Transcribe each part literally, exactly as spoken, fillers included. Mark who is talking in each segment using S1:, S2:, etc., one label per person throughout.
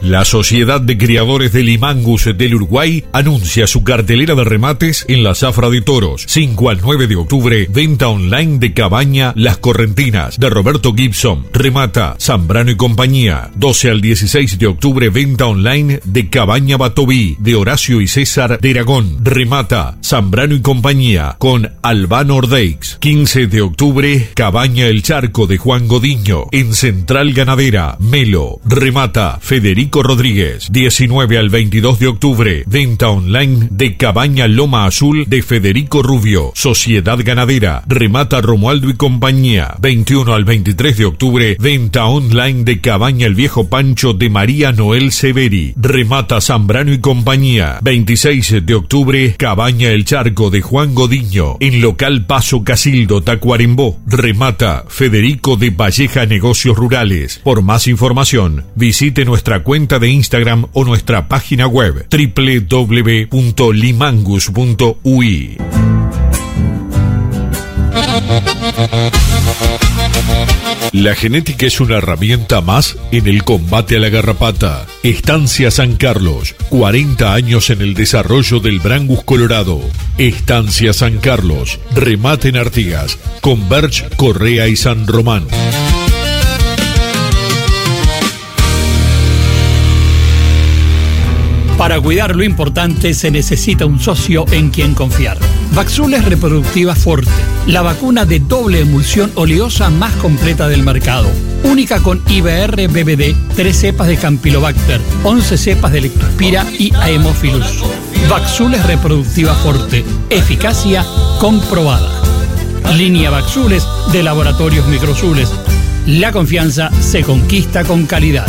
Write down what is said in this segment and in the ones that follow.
S1: La Sociedad de Criadores de Limangus del Uruguay anuncia su cartelera de remates en la Zafra de Toros. cinco al nueve de octubre, venta online de Cabaña Las Correntinas de Roberto Gibson. Remata Zambrano y compañía. doce al dieciséis de octubre, venta online de Cabaña Batoví de Horacio y César de Aragón. Remata Zambrano y compañía con Albano Ordeix. quince de octubre, Cabaña El Charco de Juan Godiño en Central Ganadera. Melo. Remata Federico Rodríguez. diecinueve al veintidós de octubre, venta online de Cabaña Loma Azul de Federico Rubio. Sociedad Ganadera. Remata Romualdo y compañía. veintiuno al veintitrés de octubre, venta online de Cabaña El Viejo Pancho de María Noel Severi. Remata Zambrano y compañía. veintiséis de octubre, Cabaña El Charco de Juan Godiño en local Paso Casildo, Tacuarembó. Remata Federico de Valleja Negocios Rurales. Por más información, visite nuestra cuenta de Instagram o nuestra página web doble u doble u doble u punto limangus punto u i. La genética es una herramienta más en el combate a la garrapata. Estancia San Carlos, cuarenta años en el desarrollo del Brangus Colorado. Estancia San Carlos, remate en Artigas, Converge, Correa y San Román.
S2: Para cuidar lo importante se necesita un socio en quien confiar. Vaxules Reproductiva Forte, la vacuna de doble emulsión oleosa más completa del mercado. Única con I B R B B D, tres cepas de Campylobacter, once cepas de Leptospira y Haemophilus. Vaxules Reproductiva Forte, eficacia comprobada. Línea Vaxules de Laboratorios Microzules. La confianza se conquista con calidad.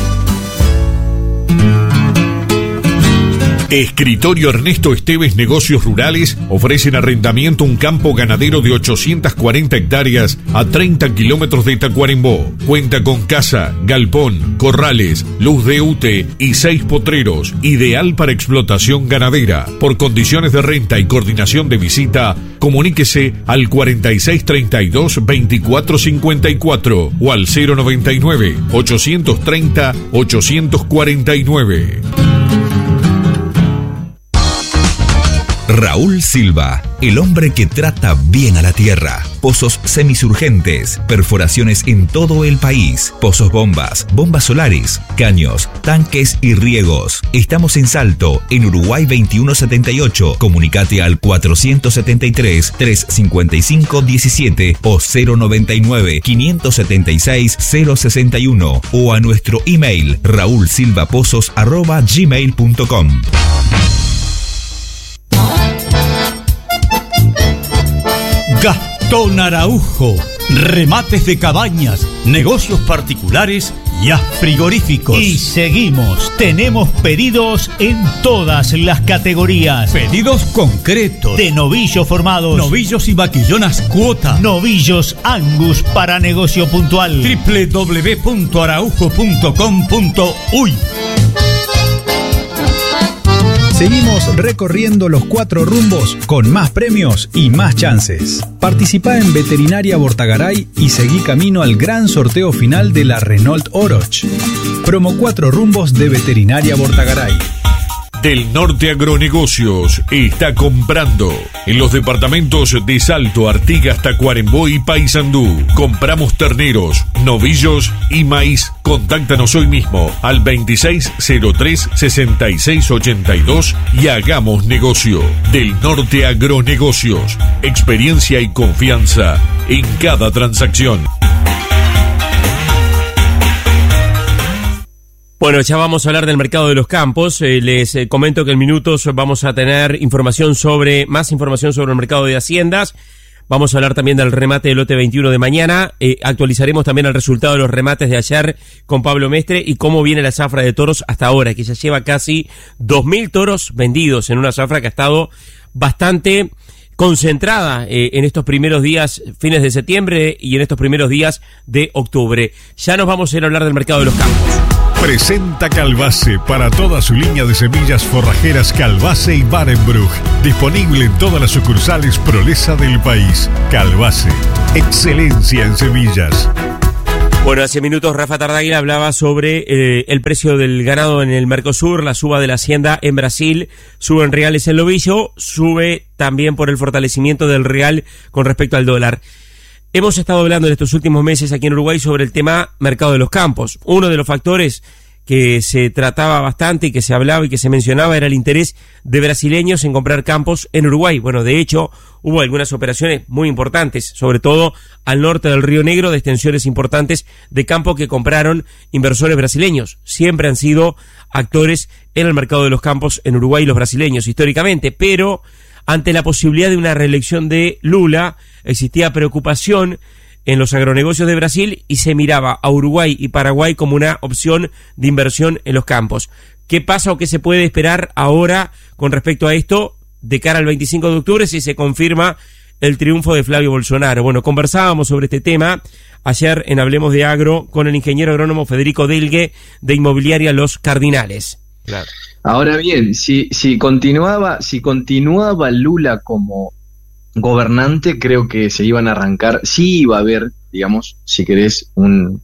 S1: Escritorio Ernesto Esteves Negocios Rurales ofrecen arrendamiento un campo ganadero de ochocientas cuarenta hectáreas a treinta kilómetros de Tacuarembó. Cuenta con casa, galpón, corrales, luz de U T E y seis potreros, ideal para explotación ganadera. Por condiciones de renta y coordinación de visita, comuníquese al cuarenta y seis treinta y dos veinticuatro cincuenta y cuatro o al cero noventa y nueve ochocientos treinta ochocientos cuarenta y nueve.
S3: Raúl Silva, el hombre que trata bien a la tierra. Pozos semisurgentes, perforaciones en todo el país, pozos bombas, bombas solares, caños, tanques y riegos. Estamos en Salto, en Uruguay veintiuno setenta y ocho. Comunicate al cuatrocientos setenta y tres, trescientos cincuenta y cinco, diecisiete o cero noventa y nueve, quinientos setenta y seis, cero sesenta y uno o a nuestro email raulsilvapozos arroba gmail punto com.
S4: Gastón Araujo, remates de cabañas, negocios particulares y a frigoríficos.
S5: Y seguimos, tenemos pedidos en todas las categorías.
S4: Pedidos concretos.
S5: De novillos formados.
S4: Novillos y vaquillonas cuota.
S5: Novillos Angus para negocio puntual.
S4: doble u doble u doble u punto araujo punto com punto uy.
S6: Seguimos recorriendo los cuatro rumbos con más premios y más chances. Participá en Veterinaria Bortagaray y seguí camino al gran sorteo final de la Renault Oroch. Promo cuatro rumbos de Veterinaria Bortagaray.
S1: Del Norte Agronegocios está comprando en los departamentos de Salto, Artigas, Tacuarembó y Paysandú. Compramos terneros, novillos y maíz. Contáctanos hoy mismo al veintiséis cero tres, sesenta y seis ochenta y dos y hagamos negocio. Del Norte Agronegocios, experiencia y confianza en cada transacción.
S7: Bueno, ya vamos a hablar del mercado de los campos. Eh, les eh, comento que en minutos vamos a tener información sobre, más información sobre el mercado de haciendas. Vamos a hablar también del remate del lote veintiuno de mañana. Eh, actualizaremos también el resultado de los remates de ayer con Pablo Mestre y cómo viene la zafra de toros hasta ahora, que ya lleva casi dos mil toros vendidos en una zafra que ha estado bastante concentrada eh, en estos primeros días, fines de septiembre y en estos primeros días de octubre. Ya nos vamos a ir a hablar del mercado de los campos.
S1: Presenta Calbase para toda su línea de semillas forrajeras Calbase y Barenbruch. Disponible en todas las sucursales Prolesa del país. Calbase, excelencia en semillas.
S7: Bueno, hace minutos Rafa Tardáguila hablaba sobre eh, el precio del ganado en el Mercosur, la suba de la hacienda en Brasil, sube en reales el novillo, sube también por el fortalecimiento del real con respecto al dólar. Hemos estado hablando en estos últimos meses aquí en Uruguay sobre el tema mercado de los campos. Uno de los factores que se trataba bastante y que se hablaba y que se mencionaba era el interés de brasileños en comprar campos en Uruguay. Bueno, de hecho, hubo algunas operaciones muy importantes, sobre todo al norte del Río Negro, de extensiones importantes de campo que compraron inversores brasileños. Siempre han sido actores en el mercado de los campos en Uruguay los brasileños, históricamente, pero ante la posibilidad de una reelección de Lula, existía preocupación en los agronegocios de Brasil y se miraba a Uruguay y Paraguay como una opción de inversión en los campos. ¿Qué pasa o qué se puede esperar ahora con respecto a esto de cara al veinticinco de octubre si se confirma el triunfo de Flavio Bolsonaro? Bueno, conversábamos sobre este tema ayer en Hablemos de Agro con el ingeniero agrónomo Federico Delgue de Inmobiliaria Los Cardinales.
S8: Claro. Ahora bien, si, si continuaba, si continuaba Lula como gobernante, creo que se iban a arrancar, sí iba a haber, digamos, si querés, un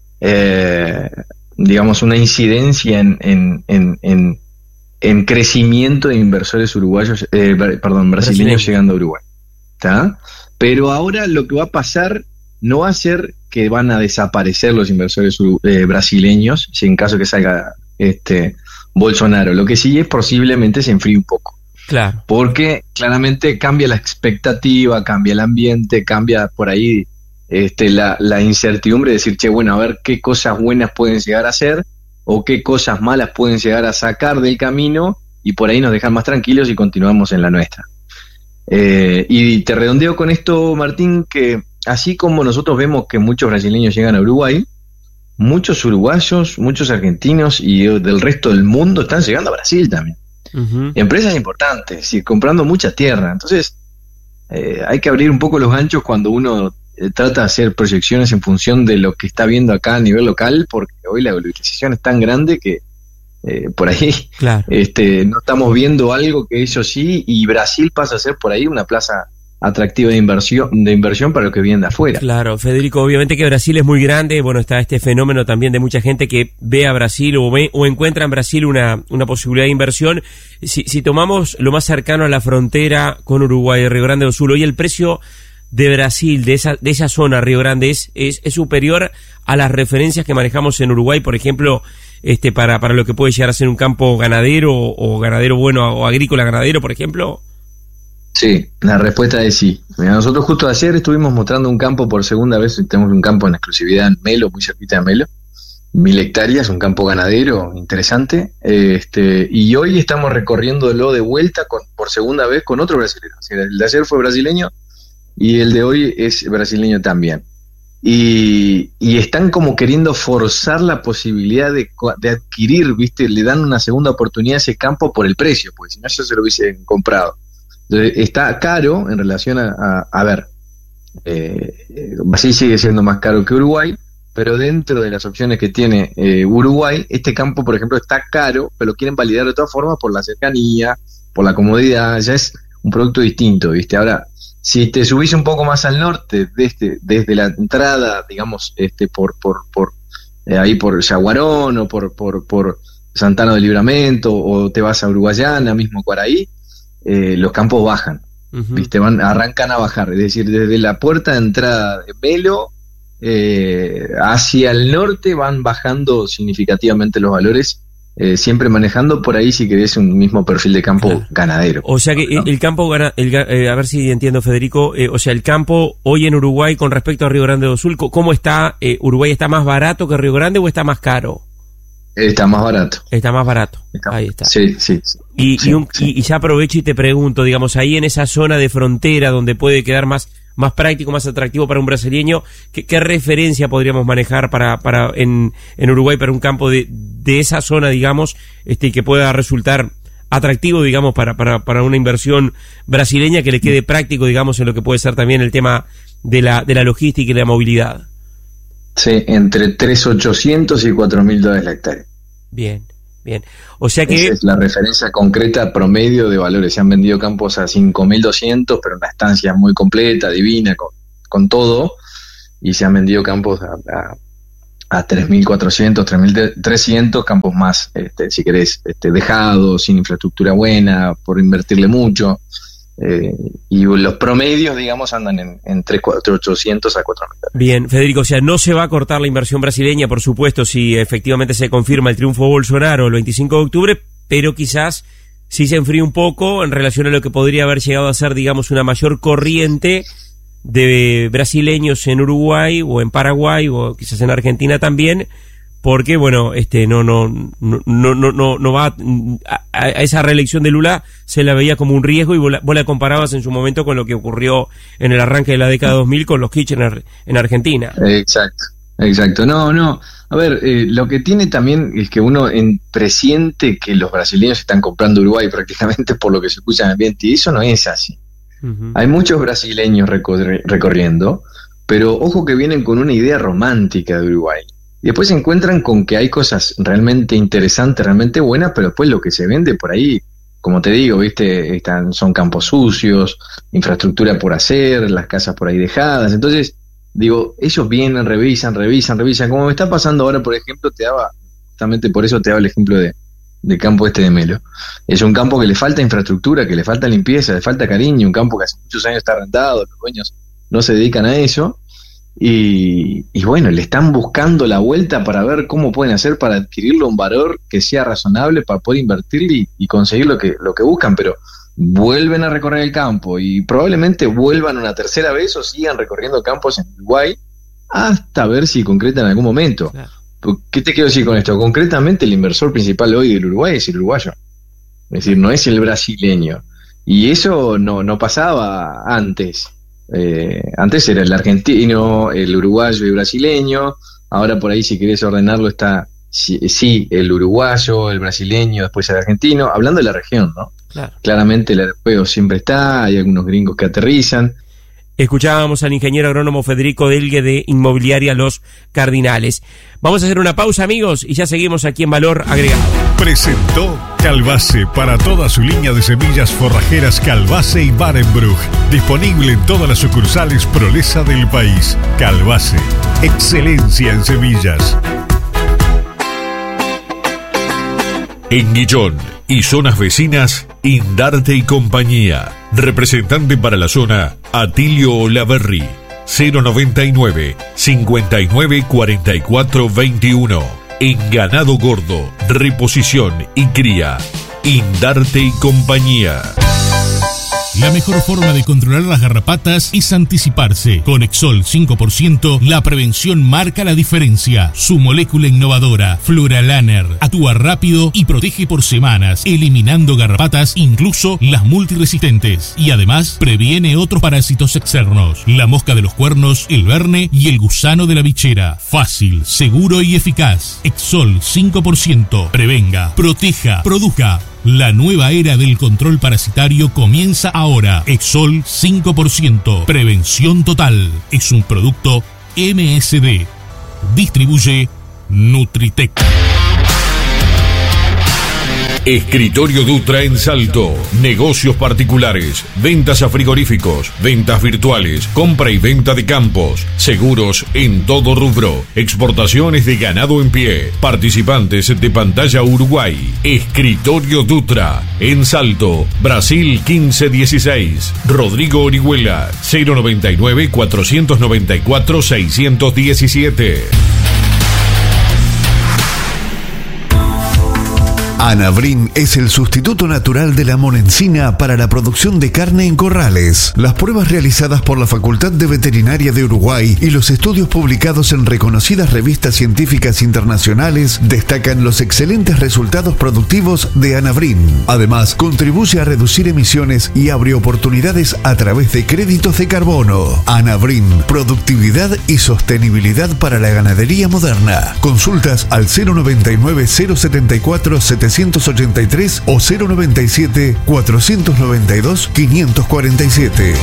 S8: eh, digamos una incidencia en, en, en, en, en crecimiento de inversores uruguayos, eh, perdón, brasileños Brasileño. llegando a Uruguay, ¿está? Pero ahora lo que va a pasar no va a ser que van a desaparecer los inversores eh, brasileños, si en caso que salga este Bolsonaro, lo que sí es posiblemente se enfríe un poco.
S7: Claro.
S8: Porque claramente cambia la expectativa, cambia el ambiente, cambia por ahí este, la, la incertidumbre de decir, che, bueno, a ver qué cosas buenas pueden llegar a hacer o qué cosas malas pueden llegar a sacar del camino y por ahí nos dejan más tranquilos y continuamos en la nuestra. Eh, y te redondeo con esto, Martín, que así como nosotros vemos que muchos brasileños llegan a Uruguay, muchos uruguayos, muchos argentinos y del resto del mundo están llegando a Brasil también. Uh-huh. Empresas importantes, y comprando mucha tierra. Entonces, eh, hay que abrir un poco los ganchos cuando uno eh, trata de hacer proyecciones en función de lo que está viendo acá a nivel local, porque hoy la globalización es tan grande que eh, por ahí claro. este, no estamos viendo algo que eso sí, y Brasil pasa a ser por ahí una plaza atractiva de inversión de inversión para los que vienen de afuera.
S7: Claro, Federico, obviamente que Brasil es muy grande, bueno, está este fenómeno también de mucha gente que ve a Brasil o ve o encuentra en Brasil una, una posibilidad de inversión. Si, si tomamos lo más cercano a la frontera con Uruguay, Río Grande do Sul, hoy el precio de Brasil, de esa, de esa zona Río Grande, es, es, es superior a las referencias que manejamos en Uruguay, por ejemplo, este para, para lo que puede llegar a ser un campo ganadero o ganadero bueno o agrícola ganadero, por ejemplo.
S8: Sí, la respuesta es sí. Mira, nosotros justo ayer estuvimos mostrando un campo por segunda vez, tenemos un campo en exclusividad en Melo, muy cerquita de Melo, mil hectáreas, un campo ganadero interesante, este, y hoy estamos recorriéndolo de vuelta con, por segunda vez con otro brasileño. O sea, el de ayer fue brasileño y el de hoy es brasileño también. Y, y están como queriendo forzar la posibilidad de, de adquirir, ¿viste? Le dan una segunda oportunidad a ese campo por el precio, porque si no, eso se lo hubiesen comprado. Está caro en relación a, a, a ver, eh, Brasil sigue siendo más caro que Uruguay, pero dentro de las opciones que tiene eh, Uruguay, este campo, por ejemplo, está caro, pero lo quieren validar de todas formas por la cercanía, por la comodidad, ya es un producto distinto, ¿viste? Ahora, si te subís un poco más al norte, desde, desde la entrada, digamos, este por por por eh, ahí por Yaguarón o por, por, por Santana del Libramento, o te vas a Uruguayana, mismo Cuaraí, Eh, los campos bajan, uh-huh. ¿viste? Van, arrancan a bajar, es decir, desde la puerta de entrada de Melo eh, hacia el norte van bajando significativamente los valores, eh, siempre manejando por ahí, si querés, un mismo perfil de campo claro. ganadero.
S7: O sea que ¿no? el campo, gana, el, eh, a ver si entiendo, Federico, eh, o sea, el campo hoy en Uruguay con respecto a Río Grande do Sul, ¿cómo está? Eh, ¿Uruguay está más barato que Río Grande o está más caro?
S8: Está más barato.
S7: Está más barato.
S8: Está,
S7: ahí está.
S8: Sí, sí. sí,
S7: y,
S8: sí,
S7: y, un,
S8: sí.
S7: y, y ya aprovecho y te pregunto, digamos, ahí en esa zona de frontera donde puede quedar más más práctico, más atractivo para un brasileño, ¿qué, qué referencia podríamos manejar para para en, en Uruguay para un campo de, de esa zona, digamos, este que pueda resultar atractivo, digamos, para, para, para una inversión brasileña que le quede práctico, digamos, en lo que puede ser también el tema de la, de la logística y de la movilidad?
S8: Sí, entre tres mil ochocientos y cuatro mil dólares la hectárea.
S7: Bien, bien. O sea que...
S8: Esa es la referencia concreta promedio de valores. Se han vendido campos a cinco mil doscientos, pero una estancia muy completa, divina, con, con todo, y se han vendido campos a, a a tres mil cuatrocientos, tres mil trescientos, campos más, este, si querés, este, dejados, sin infraestructura buena, por invertirle mucho. Eh, y los promedios, digamos, andan en, en tres mil ochocientos a cuatro mil.
S7: Bien, Federico, o sea, no se va a cortar la inversión brasileña, por supuesto, si efectivamente se confirma el triunfo de Bolsonaro el veinticinco de octubre, pero quizás sí se enfríe un poco en relación a lo que podría haber llegado a ser, digamos, una mayor corriente de brasileños en Uruguay o en Paraguay o quizás en Argentina también, porque bueno, este no no no no no no va a, a esa reelección de Lula se la veía como un riesgo, y vos la, vos la comparabas en su momento con lo que ocurrió en el arranque de la década dos mil con los Kirchner en Argentina.
S8: Exacto, exacto. No, no. A ver, eh, lo que tiene también es que uno en, presiente que los brasileños están comprando Uruguay prácticamente por lo que se escucha en el ambiente, y eso no es así. Uh-huh. Hay muchos brasileños recorri- recorriendo, pero ojo que vienen con una idea romántica de Uruguay. Y después se encuentran con que hay cosas realmente interesantes, realmente buenas, pero después lo que se vende por ahí, como te digo, viste, están, son campos sucios, infraestructura por hacer, las casas por ahí dejadas. Entonces, digo, ellos vienen, revisan, revisan, revisan. Como me está pasando ahora, por ejemplo, te daba, justamente por eso te daba el ejemplo de del campo este de Melo. Es un campo que le falta infraestructura, que le falta limpieza, le falta cariño, un campo que hace muchos años está arrendado, los dueños no se dedican a eso, y, y bueno, le están buscando la vuelta para ver cómo pueden hacer para adquirirlo a un valor que sea razonable para poder invertirle y, y conseguir lo que, lo que buscan, pero vuelven a recorrer el campo y probablemente vuelvan una tercera vez o sigan recorriendo campos en Uruguay hasta ver si concretan en algún momento. Claro. ¿Qué te quiero decir con esto? Concretamente, el inversor principal hoy del Uruguay es el uruguayo. Es decir, no es el brasileño. Y eso no, no pasaba antes. Eh, antes era el argentino, el uruguayo y el brasileño. Ahora por ahí, si querés ordenarlo, está sí, sí el uruguayo, el brasileño, después el argentino. Hablando de la región, ¿no? Claro. Claramente el europeo siempre está, hay algunos gringos que aterrizan.
S7: Escuchábamos al ingeniero agrónomo Federico Delgue de Inmobiliaria Los Cardinales. Vamos a hacer una pausa, amigos, y ya seguimos aquí en Valor Agregado.
S1: Presentó Calbase para toda su línea de semillas forrajeras Calbase y Barenbruch. Disponible en todas las sucursales Prolesa del país. Calbase, excelencia en semillas. En Guillón y zonas vecinas, Indarte y compañía. Representante para la zona, Atilio Olaverri. cero noventa y nueve, cincuenta y nueve, cuarenta y cuatro, veintiuno. En ganado gordo, reposición y cría. Indarte y compañía.
S9: La mejor forma de controlar las garrapatas es anticiparse. Con Exol cinco por ciento, la prevención marca la diferencia. Su molécula innovadora, Fluralaner, actúa rápido y protege por semanas, eliminando garrapatas, incluso las multiresistentes. Y además, previene otros parásitos externos. La mosca de los cuernos, el verne y el gusano de la bichera. Fácil, seguro y eficaz. Exol cinco por ciento. Prevenga, proteja, produzca. La nueva era del control parasitario comienza ahora. Exol cinco por ciento. Prevención total. Es un producto M S D. Distribuye Nutritec.
S1: Escritorio Dutra en Salto. Negocios particulares, ventas a frigoríficos, ventas virtuales, compra y venta de campos, seguros en todo rubro, exportaciones de ganado en pie, participantes de Pantalla Uruguay. Escritorio Dutra en Salto, Brasil quince dieciséis. Rodrigo Orihuela, cero noventa y nueve, cuatrocientos noventa y cuatro, seiscientos diecisiete.
S10: Anabrin es el sustituto natural de la monencina para la producción de carne en corrales. Las pruebas realizadas por la Facultad de Veterinaria de Uruguay y los estudios publicados en reconocidas revistas científicas internacionales destacan los excelentes resultados productivos de Anabrin. Además, contribuye a reducir emisiones y abre oportunidades a través de créditos de carbono. Anabrin, productividad y sostenibilidad para la ganadería moderna. Consultas al cero noventa y nueve, cero setenta y cuatro, setecientos ochenta y tres o cero noventa y siete, cuatrocientos noventa y dos, quinientos cuarenta y siete.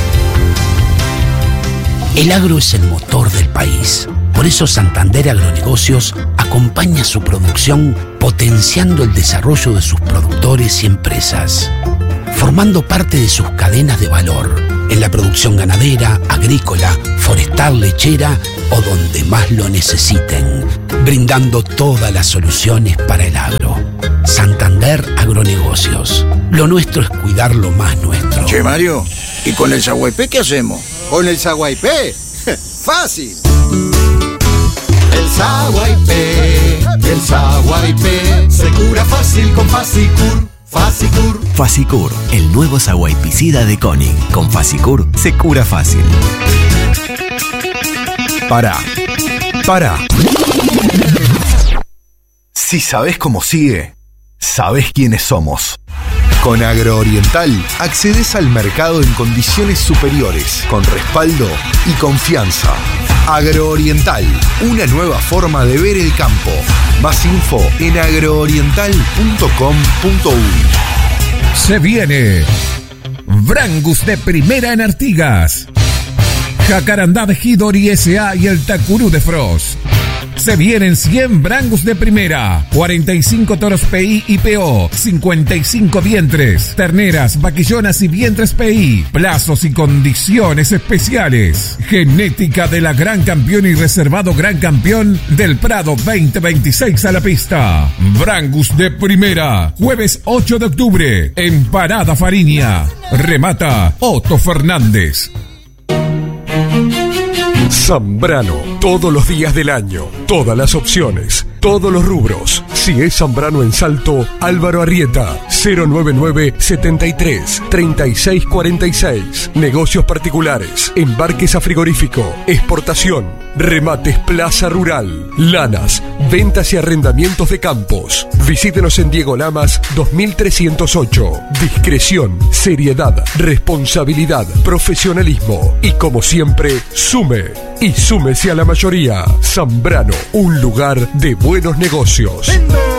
S11: El agro es el motor del país. Por eso Santander Agronegocios acompaña su producción potenciando el desarrollo de sus productores y empresas, formando parte de sus cadenas de valor en la producción ganadera, agrícola, forestal, lechera o donde más lo necesiten. brindando todas las soluciones para el agro. Santander Agronegocios. Lo nuestro es cuidar lo más nuestro.
S12: Che, Mario, ¿y con el Saguaypé qué hacemos?
S13: ¿Con el Saguaypé? ¡Fácil! El Saguaypé, el Saguaypé, se cura fácil con Fasicur. Fasicur.
S14: Fasicur, el nuevo saguaypicida de Koenig. Con Fasicur se cura fácil.
S15: Pará. Pará. Si sabés cómo sigue, sabés quiénes somos. Con Agrooriental accedes al mercado en condiciones superiores, con respaldo y confianza. Agrooriental, una nueva forma de ver el campo. Más info en agrooriental punto com punto uy.
S16: Se viene Brangus de primera en Artigas, Jacarandá de Hidori S A y el Takuru de Frost. Se vienen cien Brangus de primera, cuarenta y cinco toros P I y P O, cincuenta y cinco vientres, terneras, vaquillonas y vientres P I, plazos y condiciones especiales. Genética de la Gran Campeón y reservado Gran Campeón del Prado veinte veintiséis a la pista. Brangus de primera, jueves ocho de octubre, en Parada Fariña. Remata Otto Fernández.
S17: Zambrano, todos los días del año, todas las opciones, todos los rubros. Si es Zambrano en Salto, Álvaro Arrieta, cero noventa y nueve, setenta y tres, treinta y seis cuarenta y seis. Negocios particulares, embarques a frigorífico, exportación, remates Plaza Rural, lanas, ventas y arrendamientos de campos. Visítenos en Diego Lamas dos mil trescientos ocho. Discreción, seriedad, responsabilidad, profesionalismo y, como siempre, sume y súmese a la mayoría. Zambrano, un lugar de buenos negocios.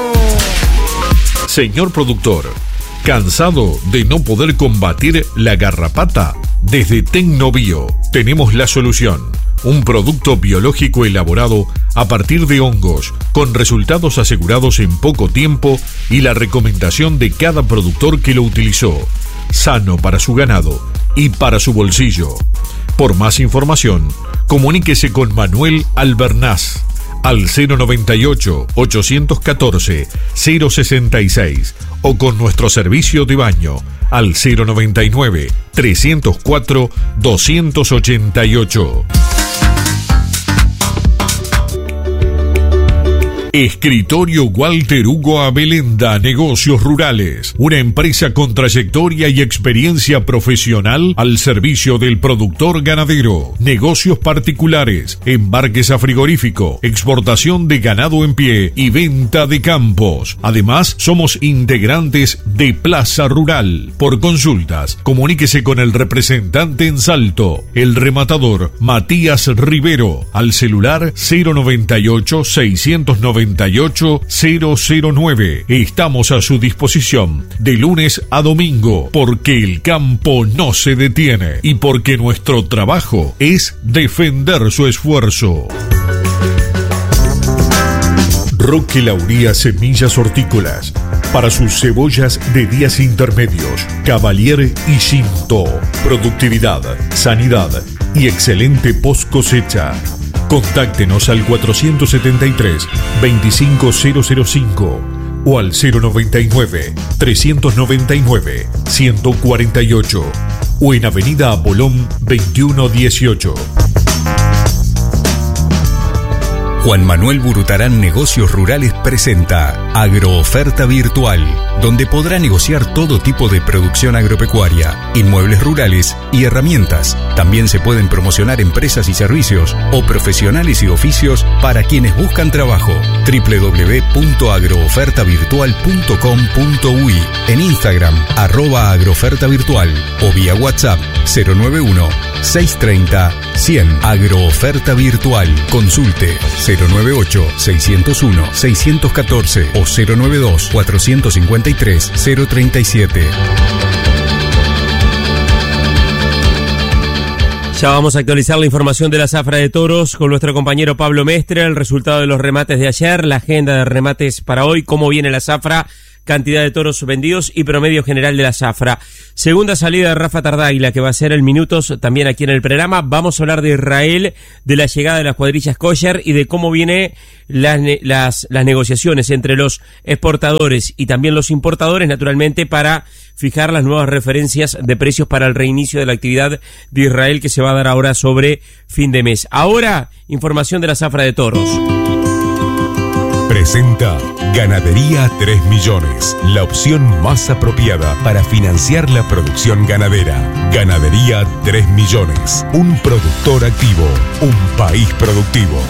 S1: Señor productor, ¿cansado de no poder combatir la garrapata? Desde Tecnobio tenemos la solución. Un producto biológico elaborado a partir de hongos, con resultados asegurados en poco tiempo y la recomendación de cada productor que lo utilizó. Sano para su ganado y para su bolsillo. Por más información, comuníquese con Manuel Albernaz al cero noventa y ocho, ochocientos catorce, cero sesenta y seis o con nuestro servicio de baño al cero noventa y nueve, trescientos cuatro, doscientos ochenta y ocho. Escritorio Walter Hugo Abelenda, Negocios Rurales, una empresa con trayectoria y experiencia profesional al servicio del productor ganadero, negocios particulares, embarques a frigorífico, exportación de ganado en pie y venta de campos. Además, somos integrantes de Plaza Rural. Por consultas, comuníquese con el representante en Salto, el rematador Matías Rivero, al celular cero noventa y ocho, seiscientos noventa y ocho, cero cero nueve. Estamos a su disposición de lunes a domingo, porque el campo no se detiene y porque nuestro trabajo es defender su esfuerzo. Roque Lauría Semillas Hortícolas, para sus cebollas de días intermedios, Cavalier y Cinto. Productividad, sanidad y excelente post cosecha. Contáctenos al cuatrocientos setenta y tres, veinticinco mil cinco o al cero noventa y nueve, trescientos noventa y nueve, ciento cuarenta y ocho o en Avenida Apolón veintiuno dieciocho.
S3: Juan Manuel Burutarán Negocios Rurales presenta Agrooferta Virtual, donde podrá negociar todo tipo de producción agropecuaria, inmuebles rurales y herramientas. También se pueden promocionar empresas y servicios o profesionales y oficios para quienes buscan trabajo. doble u doble u doble u punto agrooferta virtual punto com punto uy, en Instagram arroba agrooferta virtual o vía WhatsApp cero noventa y uno, seiscientos treinta, cien. Agrooferta Virtual. Consulte cero noventa y ocho, seiscientos uno, seiscientos catorce o cero noventa y dos, cuatrocientos cincuenta y tres, cero treinta y siete.
S7: Ya vamos a actualizar la información de la zafra de toros con nuestro compañero Pablo Mestre, el resultado de los remates de ayer, la agenda de remates para hoy, cómo viene la zafra cantidad de toros vendidos y promedio general de la zafra. Segunda salida de Rafa Tardáguila, que va a ser el Minutos también aquí en el programa. Vamos a hablar de Israel, de la llegada de las cuadrillas kosher y de cómo viene las, las, las negociaciones entre los exportadores y también los importadores, naturalmente, para fijar las nuevas referencias de precios para el reinicio de la actividad de Israel que se va a dar ahora sobre fin de mes. Ahora, información de la zafra de toros.
S17: Presenta Ganadería tres millones, la opción más apropiada para financiar la producción ganadera. Ganadería tres millones, un productor activo, un país productivo.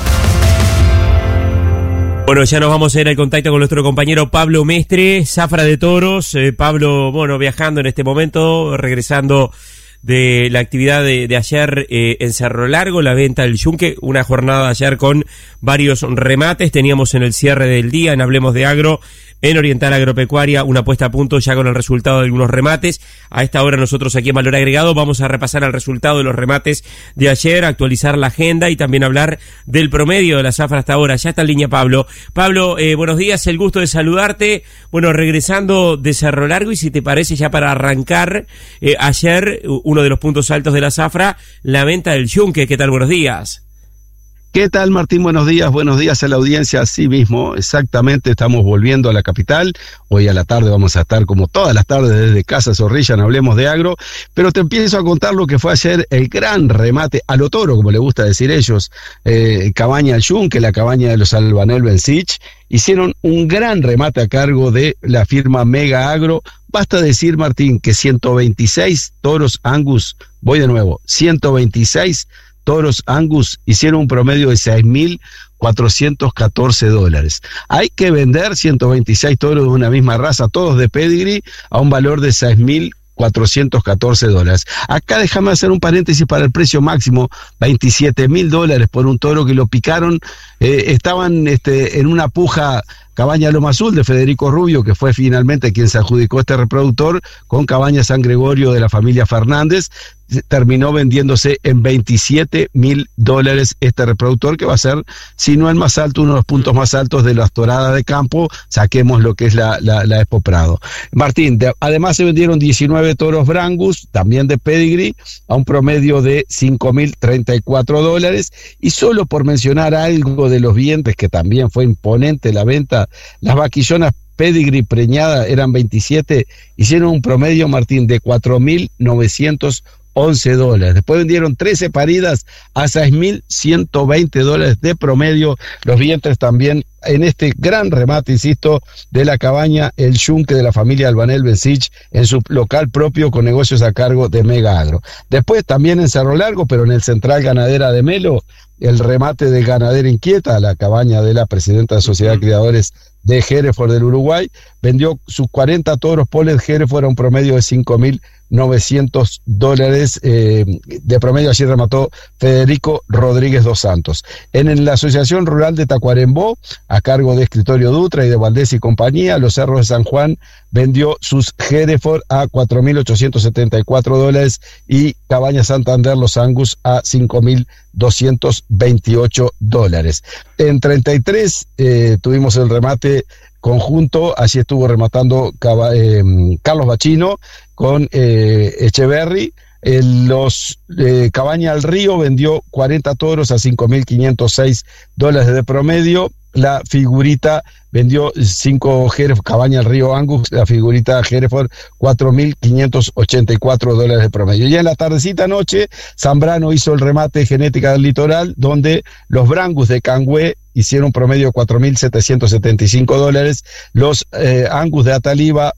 S7: Bueno, ya nos vamos a ir al contacto con nuestro compañero Pablo Mestre, zafra de toros. Eh, Pablo, bueno, viajando en este momento, regresando de la actividad de, de ayer eh, en Cerro Largo, la venta del yunque, una jornada ayer con varios remates. Teníamos en el cierre del día, en Hablemos de Agro, en Oriental Agropecuaria, una puesta a punto ya con el resultado de algunos remates. A esta hora nosotros aquí en Valor Agregado vamos a repasar el resultado de los remates de ayer, actualizar la agenda y también hablar del promedio de la zafra hasta ahora. Ya está en línea Pablo. Pablo, eh, buenos días, el gusto de saludarte. Bueno, regresando de Cerro Largo y si te parece ya para arrancar, eh, ayer uno de los puntos altos de la zafra, la venta del yunque. ¿Qué tal? Buenos días.
S18: ¿Qué tal, Martín? Buenos días, buenos días a la audiencia. Así mismo, exactamente, estamos volviendo a la capital. Hoy a la tarde vamos a estar como todas las tardes desde Casa Zorrilla en Hablemos de Agro, pero te empiezo a contar lo que fue ayer el gran remate a lo toro, como le gusta decir ellos, eh, Cabaña al Yunque, la cabaña de los Albanel Bensich. Hicieron un gran remate a cargo de la firma Mega Agro. Basta decir, Martín, que ciento veintiséis toros Angus, voy de nuevo, ciento veintiséis toros Angus hicieron un promedio de seis mil cuatrocientos catorce dólares. Hay que vender ciento veintiséis toros de una misma raza, todos de pedigree, a un valor de seis mil cuatrocientos catorce dólares. Acá déjame hacer un paréntesis para el precio máximo, veintisiete mil dólares por un toro que lo picaron. Eh, estaban este, en una puja Cabaña Loma Azul de Federico Rubio, que fue finalmente quien se adjudicó este reproductor, con Cabaña San Gregorio de la familia Fernández. Terminó vendiéndose en veintisiete mil dólares este reproductor, que va a ser, si no el más alto, uno de los puntos más altos de las toradas de campo. Saquemos lo que es la, la, la Expo Prado. Martín, de, además se vendieron diecinueve toros Brangus, también de pedigree, a un promedio de cinco mil treinta y cuatro dólares. Y solo por mencionar algo de los vientres, que también fue imponente la venta, las vaquillonas pedigree preñada eran veintisiete, hicieron un promedio, Martín, de cuatro mil novecientos once dólares. Después vendieron trece paridas a seis mil ciento veinte dólares de promedio. Los vientres también en este gran remate, insisto, de la cabaña El Yunque de la familia Albanel Bensich en su local propio con negocios a cargo de Mega Agro. Después también en Cerro Largo, pero en el Central Ganadera de Melo, el remate de Ganadera Inquieta, la cabaña de la presidenta de Sociedad de Criadores de Hereford del Uruguay, vendió sus cuarenta toros Polet Hereford a un promedio de cinco mil novecientos dólares eh, de promedio. Allí remató Federico Rodríguez dos Santos. En, en la Asociación Rural de Tacuarembó, a cargo de Escritorio Dutra y de Valdés y compañía, Los Cerros de San Juan vendió sus Hereford a cuatro mil ochocientos setenta y cuatro dólares y Cabaña Santander Los Angus a cinco mil doscientos veintiocho dólares. En treinta y tres eh, tuvimos el remate conjunto, así estuvo rematando Caba, eh, Carlos Bachino con eh, Echeverry. Eh, los eh, Cabaña al Río vendió cuarenta toros a cinco mil quinientos seis dólares de promedio. La figurita vendió cinco Hereford, Cabaña al Río Angus, la figurita Hereford, cuatro mil quinientos ochenta y cuatro dólares de promedio. Ya en la tardecita noche, Zambrano hizo el remate Genética del Litoral, donde los Brangus de Cangüe hicieron un promedio de cuatro mil setecientos setenta y cinco dólares, los eh, Angus de Ataliva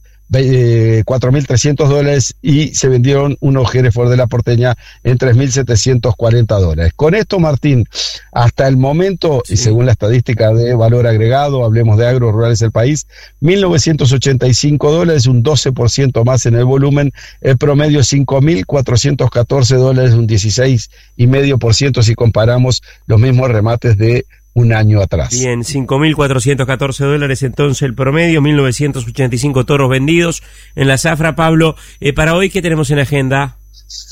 S18: Eh, cuatro mil trescientos dólares y se vendieron unos Hereford de la Porteña en tres mil setecientos cuarenta dólares. Con esto, Martín, hasta el momento, sí, y según la estadística de Valor Agregado, Hablemos de Agro, Rurales del País, mil novecientos ochenta y cinco dólares, un doce por ciento más en el volumen. El promedio es cinco mil cuatrocientos catorce dólares, un dieciséis coma cinco por ciento si comparamos los mismos remates de un año atrás.
S7: Bien, cinco mil cuatrocientos catorce dólares entonces el promedio, mil novecientos ochenta y cinco toros vendidos en la zafra. Pablo, eh, para hoy, ¿qué tenemos en agenda?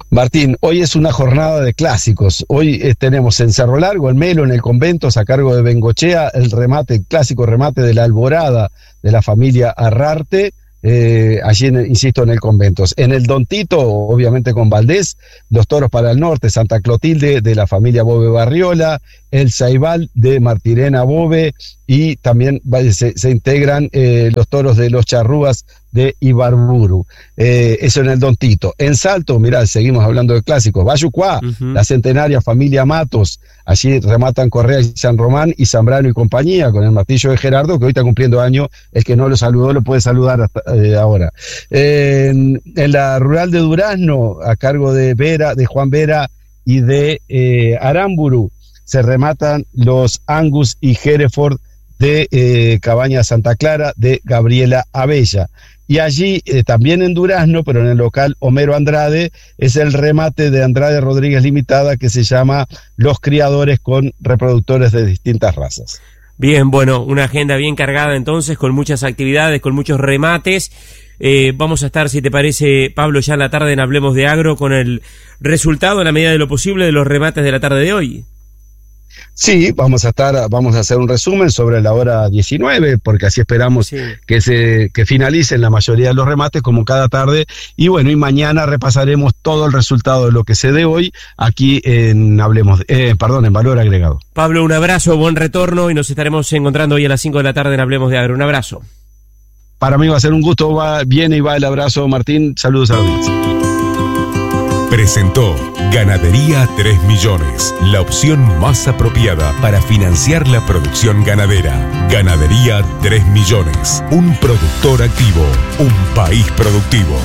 S18: Martín, hoy es una jornada de clásicos. Hoy eh, tenemos en Cerro Largo, en Melo, en el Conventos, a cargo de Bengochea, el remate, el clásico remate de la Alborada de la familia Arrarte. Eh, allí, en, insisto, en el Conventos. En el Don Tito, obviamente con Valdés, los toros para el norte, Santa Clotilde de la familia Bove Barriola, el Saibal de Martirena Bove, y también se, se integran eh, los toros de los Charrúas de Ibarburu. Eh, eso en el Don Tito. En Salto, mirá, seguimos hablando de clásicos. Bayucuá, uh-huh. La centenaria familia Matos, allí rematan Correa y San Román y Zambrano y compañía, con el martillo de Gerardo, que hoy está cumpliendo año. El que no lo saludó lo puede saludar hasta, eh, ahora. Eh, en, en la rural de Durazno, a cargo de Vera, de Juan Vera y de eh, Aramburu, se rematan los Angus y Hereford de eh, Cabaña Santa Clara de Gabriela Abella. Y allí, eh, también en Durazno, pero en el local Homero Andrade, es el remate de Andrade Rodríguez Limitada, que se llama Los Criadores, con reproductores de distintas razas.
S7: Bien, bueno, una agenda bien cargada entonces, con muchas actividades, con muchos remates. Eh, vamos a estar, si te parece, Pablo, ya en la tarde en Hablemos de Agro, con el resultado, en la medida de lo posible, de los remates de la tarde de hoy.
S18: Sí, vamos a estar, vamos a hacer un resumen sobre la hora diecinueve, porque así esperamos sí. que se que finalicen la mayoría de los remates, como cada tarde, y bueno, y mañana repasaremos todo el resultado de lo que se dé hoy aquí en Hablemos, eh, perdón, en Valor Agregado.
S7: Pablo, un abrazo, buen retorno, y nos estaremos encontrando hoy a las cinco de la tarde en Hablemos de Agro. Un abrazo.
S18: Para mí va a ser un gusto, va, viene y va el abrazo, Martín, saludos a la audiencia.
S17: Presentó Ganadería tres millones, la opción más apropiada para financiar la producción ganadera. Ganadería tres millones, un productor activo, un país productivo.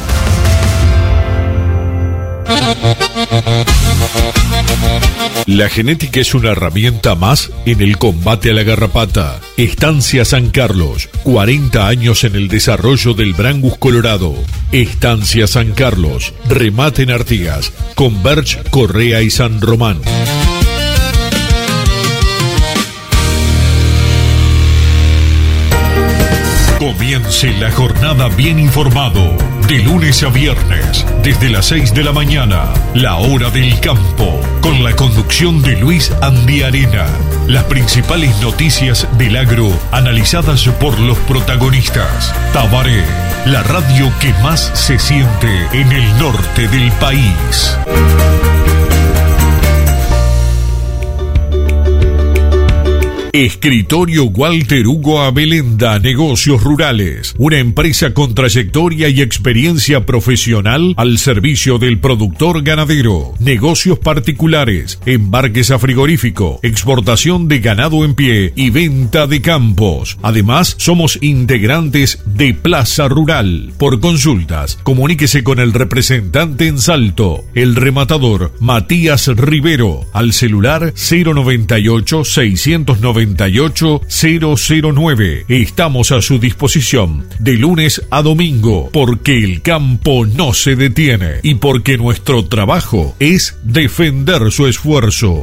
S1: La genética es una herramienta más en el combate a la garrapata. Estancia San Carlos, cuarenta años en el desarrollo del Brangus Colorado. Estancia San Carlos, remate en Artigas, Converge, Correa y San Román. Comience la jornada bien informado, de lunes a viernes, desde las seis de la mañana, la hora del campo, con la conducción de Luis Andiarena. Las principales noticias del agro, analizadas por los protagonistas. Tabaré, la radio que más se siente en el norte del país. Escritorio Walter Hugo Abelenda, Negocios Rurales, una empresa con trayectoria y experiencia profesional al servicio del productor ganadero, negocios particulares, embarques a frigorífico, exportación de ganado en pie y venta de campos. Además, somos integrantes de Plaza Rural. Por consultas, comuníquese con el representante en Salto, el rematador Matías Rivero, al celular cero noventa y ocho, seiscientos noventa y ocho, cero cero nueve. Estamos a su disposición de lunes a domingo, porque el campo no se detiene y porque nuestro trabajo es defender su esfuerzo.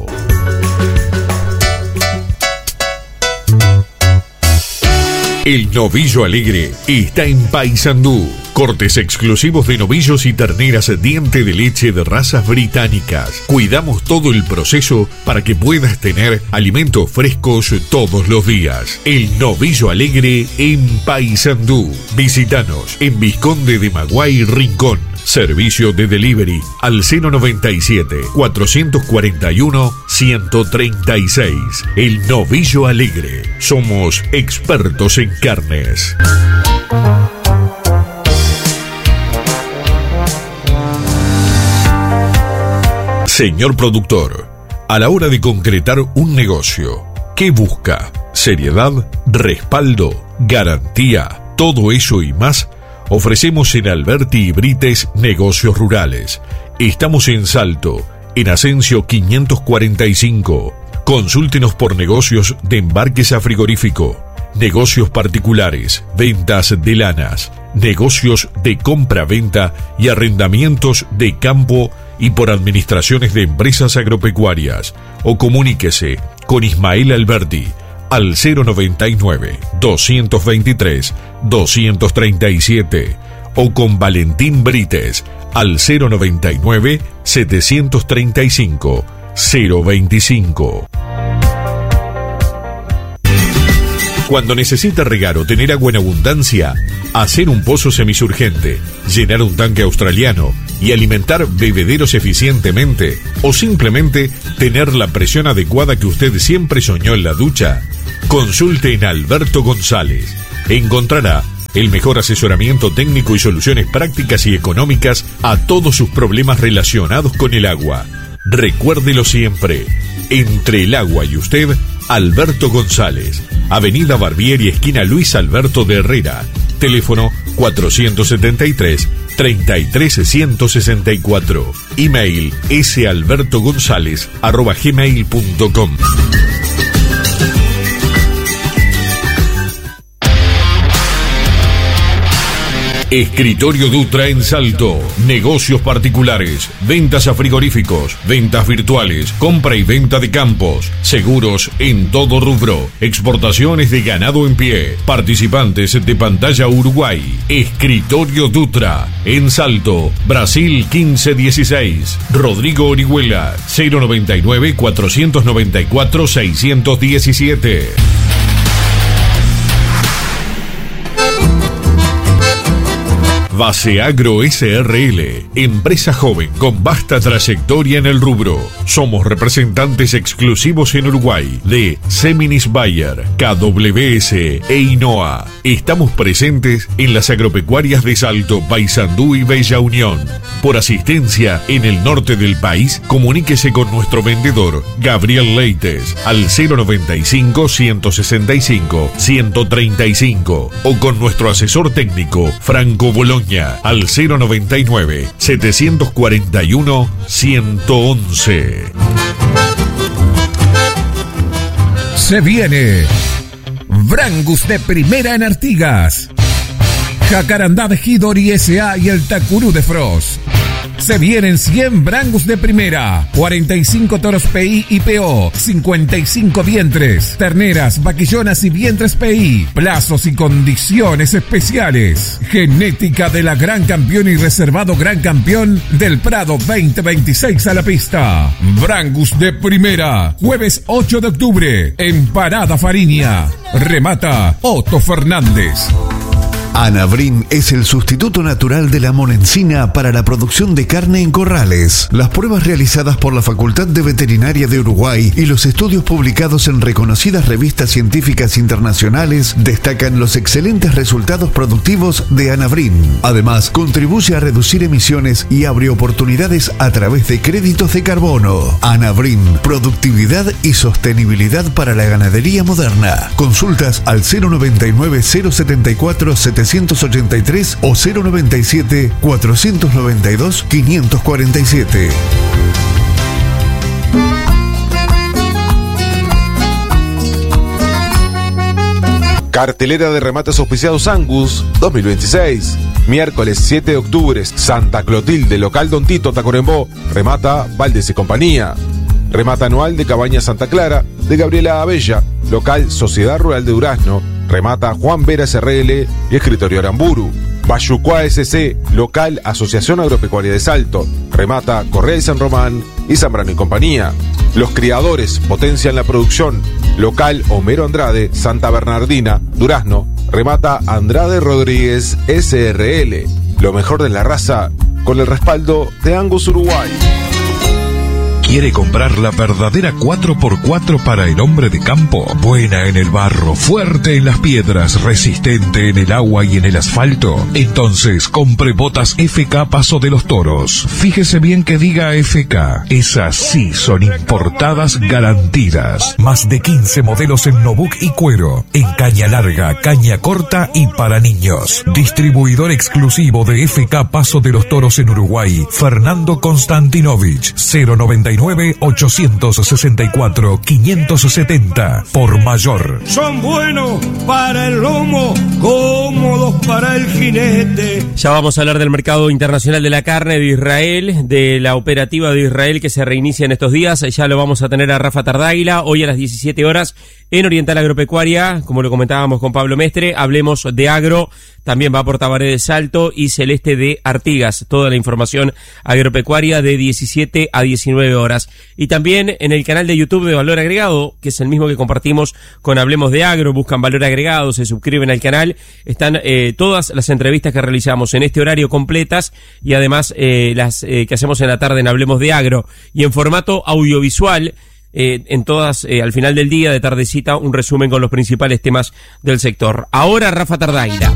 S1: El Novillo Alegre está en Paysandú. Cortes exclusivos de novillos y terneras diente de leche de razas británicas. Cuidamos todo el proceso para que puedas tener alimentos frescos todos los días. El Novillo Alegre en Paysandú. Visítanos en Vizconde de Maguay, Rincón. Servicio de delivery al cero noventa y siete, cuatrocientos cuarenta y uno, ciento treinta y seis. El Novillo Alegre. Somos expertos en carnes. Señor productor, a la hora de concretar un negocio, ¿qué busca? ¿Seriedad? ¿Respaldo? ¿Garantía? Todo eso y más ofrecemos en Alberti y Brites Negocios Rurales. Estamos en Salto, en Asensio quinientos cuarenta y cinco. Consúltenos por negocios de embarques a frigorífico, negocios particulares, ventas de lanas, negocios de compra-venta y arrendamientos de campo y por administraciones de empresas agropecuarias. O comuníquese con Ismael Alberti al cero noventa y nueve, doscientos veintitrés, doscientos treinta y siete o con Valentín Brites al cero noventa y nueve, setecientos treinta y cinco, cero veinticinco. Cuando necesita regar o tener agua en abundancia, hacer un pozo semisurgente, llenar un tanque australiano y alimentar bebederos eficientemente, o simplemente tener la presión adecuada que usted siempre soñó en la ducha, consulte en Alberto González. Encontrará el mejor asesoramiento técnico y soluciones prácticas y económicas a todos sus problemas relacionados con el agua. Recuérdelo siempre, entre el agua y usted, Alberto González, Avenida Barbieri, esquina Luis Alberto de Herrera, teléfono cuatrocientos setenta y tres, treinta y tres, ciento sesenta y cuatro, email salbertogonzalez arroba gmail punto com. Escritorio Dutra en Salto. Negocios particulares, ventas a frigoríficos, ventas virtuales, compra y venta de campos, seguros en todo rubro, exportaciones de ganado en pie, participantes de Pantalla Uruguay. Escritorio Dutra en Salto, Brasil quince dieciséis. Rodrigo Orihuela, cero noventa y nueve, cuatrocientos noventa y cuatro, seiscientos diecisiete. Base Agro S R L, empresa joven con vasta trayectoria en el rubro. Somos representantes exclusivos en Uruguay de Seminis Bayer, K W S e INOA. Estamos presentes en las agropecuarias de Salto, Paysandú y Bella Unión. Por asistencia en el norte del país, comuníquese con nuestro vendedor Gabriel Leites al cero noventa y cinco, ciento sesenta y cinco, ciento treinta y cinco o con nuestro asesor técnico Franco Boloña al cero noventa y nueve, setecientos cuarenta y uno, ciento once.
S16: Se viene Brangus de primera en Artigas, Jacarandá de Hidori S A y el Tacurú de Frost. Se vienen cien Brangus de primera, cuarenta y cinco toros P I y P O, cincuenta y cinco vientres, terneras, vaquillonas y vientres P I, plazos y condiciones especiales. Genética de la Gran Campeón y reservado Gran Campeón del Prado veinte veintiséis a la pista. Brangus de primera, jueves ocho de octubre, en Parada Fariña. Remata Otto Fernández.
S10: Anabrin es el sustituto natural de la monencina para la producción de carne en corrales. Las pruebas realizadas por la Facultad de Veterinaria de Uruguay y los estudios publicados en reconocidas revistas científicas internacionales destacan los excelentes resultados productivos de Anabrin. Además, contribuye a reducir emisiones y abre oportunidades a través de créditos de carbono. Anabrin, productividad y sostenibilidad para la ganadería moderna. Consultas al cero noventa y nueve, cero setenta y cuatro, setecientos ochenta y tres o cero noventa y siete, cuatrocientos noventa y dos, quinientos cuarenta y siete.
S19: Cartelera de remates auspiciados Angus dos mil veintiséis. Miércoles siete de octubre, Santa Clotilde, local Don Tito, Tacuarembó. Remata Valdés y compañía. Remata anual de Cabaña Santa Clara, de Gabriela Abella, local Sociedad Rural de Durazno. Remata Juan Vera S R L y Escritorio Aramburu. Bayucuá S C, local Asociación Agropecuaria de Salto. Remata Correa y San Román y Zambrano y compañía. Los criadores potencian la producción. Local Homero Andrade, Santa Bernardina, Durazno. Remata Andrade Rodríguez S R L. Lo mejor de la raza con el respaldo de Angus Uruguay.
S16: ¿Quiere comprar la verdadera cuatro por cuatro para el hombre de campo? Buena en el barro, fuerte en las piedras, resistente en el agua y en el asfalto. Entonces, compre botas F K Paso de los Toros. Fíjese bien que diga F K. Esas sí son importadas garantidas. Más de quince modelos en Nobuk y cuero. En caña larga, caña corta y para niños. Distribuidor exclusivo de F K Paso de los Toros en Uruguay, Fernando Konstantinovich, cero noventa y nueve, ochocientos sesenta y cuatro, quinientos setenta, por mayor.
S20: Son buenos para el lomo, cómodos para el jinete.
S7: Ya vamos a hablar del mercado internacional de la carne de Israel, de la operativa de Israel que se reinicia en estos días. Ya lo vamos a tener a Rafa Tardáguila hoy a las diecisiete horas en Oriental Agropecuaria, como lo comentábamos con Pablo Mestre. Hablemos de agro, también va por Tabaré de Salto y Celeste de Artigas. Toda la información agropecuaria de diecisiete a diecinueve horas. Y también en el canal de YouTube de Valor Agregado, que es el mismo que compartimos con Hablemos de Agro. Buscan Valor Agregado, se suscriben al canal. Están eh, todas las entrevistas que realizamos en este horario completas y además eh, las eh, que hacemos en la tarde en Hablemos de Agro. Y en formato audiovisual, Eh, en todas, eh, al final del día, de tardecita, un resumen con los principales temas del sector. Ahora Rafa Tardáguila.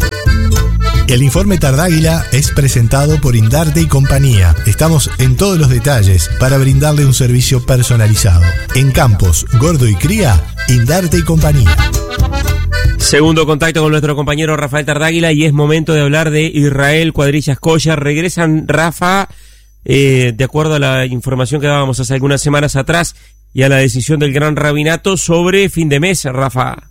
S21: El informe Tardáguila es presentado por Indarte y Compañía. Estamos en todos los detalles para brindarle un servicio personalizado. En Campos, Gordo y Cría, Indarte y Compañía.
S7: Segundo contacto con nuestro compañero Rafael Tardáguila y es momento de hablar de Israel, Cuadrillas Kosher. Regresan, Rafa, Eh, de acuerdo a la información que dábamos hace algunas semanas atrás y a la decisión del Gran Rabinato sobre fin de mes, Rafa.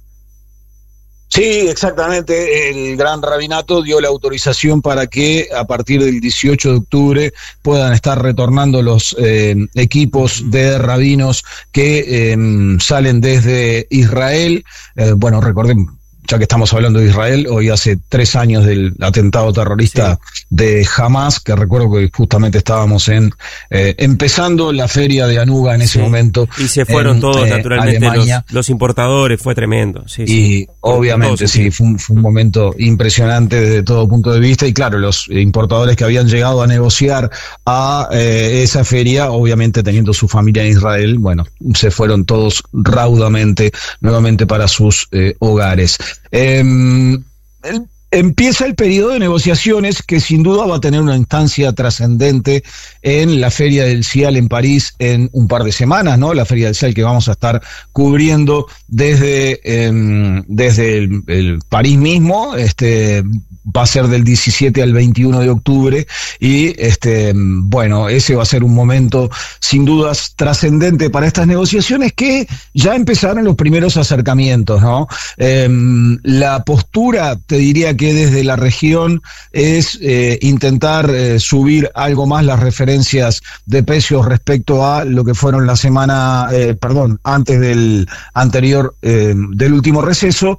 S18: Sí, exactamente. El Gran Rabinato dio la autorización para que a partir del dieciocho de octubre puedan estar retornando los eh, equipos de rabinos que eh, salen desde Israel. Eh, bueno, recordemos, ya que estamos hablando de Israel, hoy hace tres años del atentado terrorista sí. de Hamas, que recuerdo que justamente estábamos en eh, empezando la feria de Anuga en ese sí. momento.
S7: Y se fueron en, todos, eh, naturalmente, los, los importadores, fue tremendo. Sí,
S18: y
S7: sí.
S18: obviamente, sí, fue un, fue un momento impresionante desde todo punto de vista. Y claro, los importadores que habían llegado a negociar a eh, esa feria, obviamente teniendo su familia en Israel, bueno, se fueron todos raudamente nuevamente para sus eh, hogares. Eh, el, empieza el periodo de negociaciones que sin duda va a tener una instancia trascendente en la Feria del Cial en París en un par de semanas, ¿no? La Feria del Cial que vamos a estar cubriendo desde, eh, desde el, el París mismo, este va a ser del diecisiete al veintiuno de octubre y este bueno, ese va a ser un momento sin dudas trascendente para estas negociaciones que ya empezaron los primeros acercamientos, ¿no? Eh, la postura, te diría que desde la región es eh, intentar eh, subir algo más las referencias de precios respecto a lo que fueron la semana, eh, perdón, antes del anterior, eh, del último receso.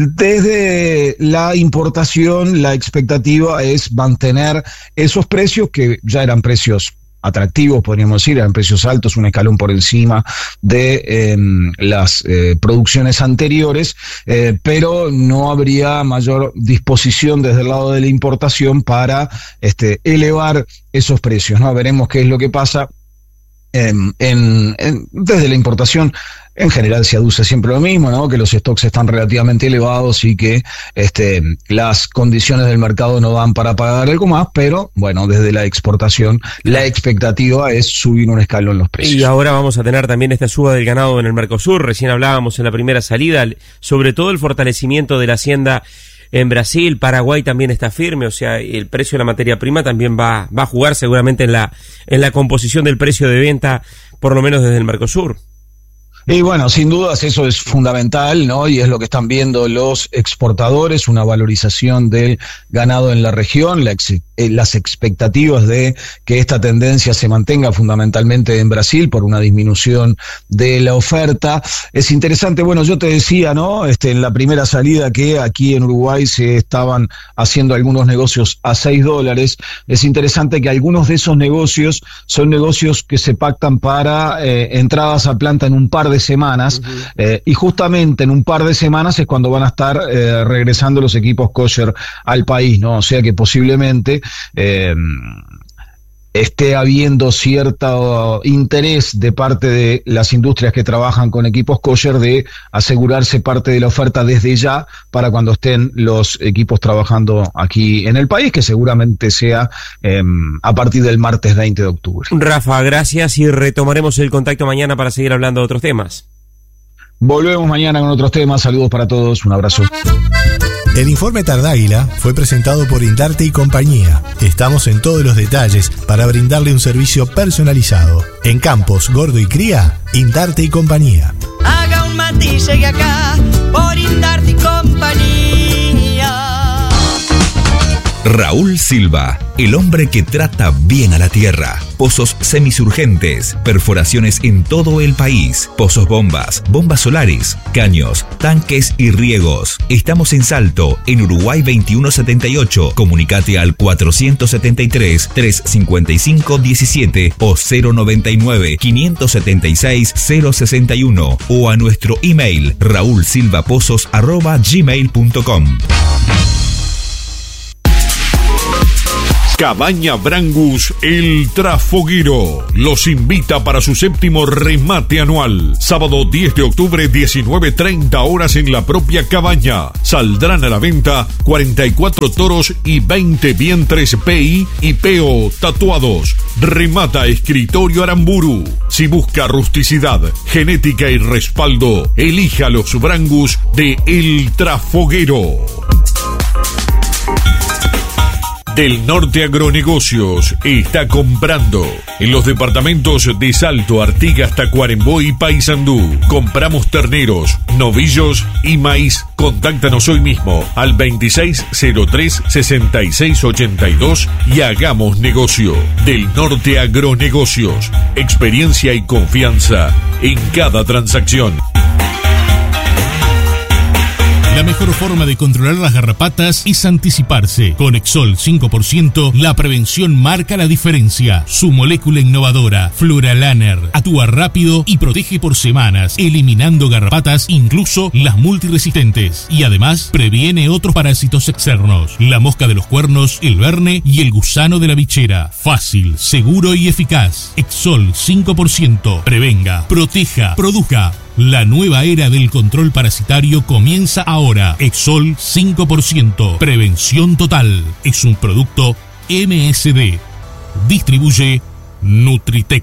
S18: Desde la importación, la expectativa es mantener esos precios que ya eran precios atractivos, podríamos decir, eran precios altos, un escalón por encima de eh, las eh, producciones anteriores, eh, pero no habría mayor disposición desde el lado de la importación para este, elevar esos precios, ¿no? Veremos qué es lo que pasa. En, en, en, desde la importación en general se aduce siempre lo mismo, ¿no? Que los stocks están relativamente elevados y que este, las condiciones del mercado no dan para pagar algo más, pero bueno, desde la exportación la expectativa es subir un escalón los precios.
S7: Y ahora vamos a tener también esta suba del ganado en el Mercosur. Recién hablábamos en la primera salida sobre todo el fortalecimiento de la hacienda en Brasil. Paraguay también está firme, o sea, el precio de la materia prima también va, va a jugar seguramente en la, en la composición del precio de venta, por lo menos desde el Mercosur.
S18: Y bueno, sin dudas eso es fundamental, ¿no? Y es lo que están viendo los exportadores, una valorización del ganado en la región, la ex, eh, las expectativas de que esta tendencia se mantenga fundamentalmente en Brasil por una disminución de la oferta. Es interesante, bueno, yo te decía, ¿no? Este, en la primera salida que aquí en Uruguay se estaban haciendo algunos negocios a seis dólares. Es interesante que algunos de esos negocios son negocios que se pactan para eh, entradas a planta en un par de semanas, uh-huh. eh, y justamente en un par de semanas es cuando van a estar eh, regresando los equipos kosher al país, ¿no? O sea que posiblemente eh, esté habiendo cierto interés de parte de las industrias que trabajan con equipos kosher de asegurarse parte de la oferta desde ya para cuando estén los equipos trabajando aquí en el país, que seguramente sea eh, a partir del martes veinte de octubre.
S7: Rafa, gracias y retomaremos el contacto mañana para seguir hablando de otros temas.
S18: Volvemos mañana con otros temas. Saludos para todos, un abrazo.
S21: El informe Tardáguila fue presentado por Indarte y Compañía. Estamos en todos los detalles para brindarle un servicio personalizado. En Campos, Gordo y Cría, Indarte y Compañía.
S20: Haga un mate y llegue acá por Indarte y Compañía.
S3: Raúl Silva, el hombre que trata bien a la tierra. Pozos semisurgentes, perforaciones en todo el país, pozos bombas, bombas solares, caños, tanques y riegos. Estamos en Salto, en Uruguay veintiuno setenta y ocho. Comunicate al cuatrocientos setenta y tres, trescientos cincuenta y cinco, diecisiete o cero noventa y nueve, quinientos setenta y seis, cero sesenta y uno o a nuestro email raulsilvapozos arroba gmail punto com.
S1: Cabaña Brangus El Trafoguero los invita para su séptimo remate anual. Sábado diez de octubre, diecinueve treinta horas en la propia cabaña. Saldrán a la venta cuarenta y cuatro toros y veinte vientres P I y P O tatuados. Remata Escritorio Aramburu. Si busca rusticidad, genética y respaldo, elija los Brangus de El Trafoguero. Del Norte Agronegocios está comprando en los departamentos de Salto, Artigas, Tacuarembó y Paysandú. Compramos terneros, novillos y maíz. Contáctanos hoy mismo al veintiséis cero tres, sesenta y seis ochenta y dos y hagamos negocio. Del Norte Agronegocios, experiencia y confianza en cada transacción.
S9: La mejor forma de controlar las garrapatas es anticiparse. Con Exol cinco por ciento, la prevención marca la diferencia. Su molécula innovadora, Fluralaner, actúa rápido y protege por semanas, eliminando garrapatas, incluso las multiresistentes. Y además, previene otros parásitos externos. La mosca de los cuernos, el verne y el gusano de la bichera. Fácil, seguro y eficaz. Exol cinco por ciento. Prevenga, proteja, produzca. La nueva era del control parasitario comienza ahora. Exol cinco por ciento. Prevención total. Es un producto M S D. Distribuye Nutritec.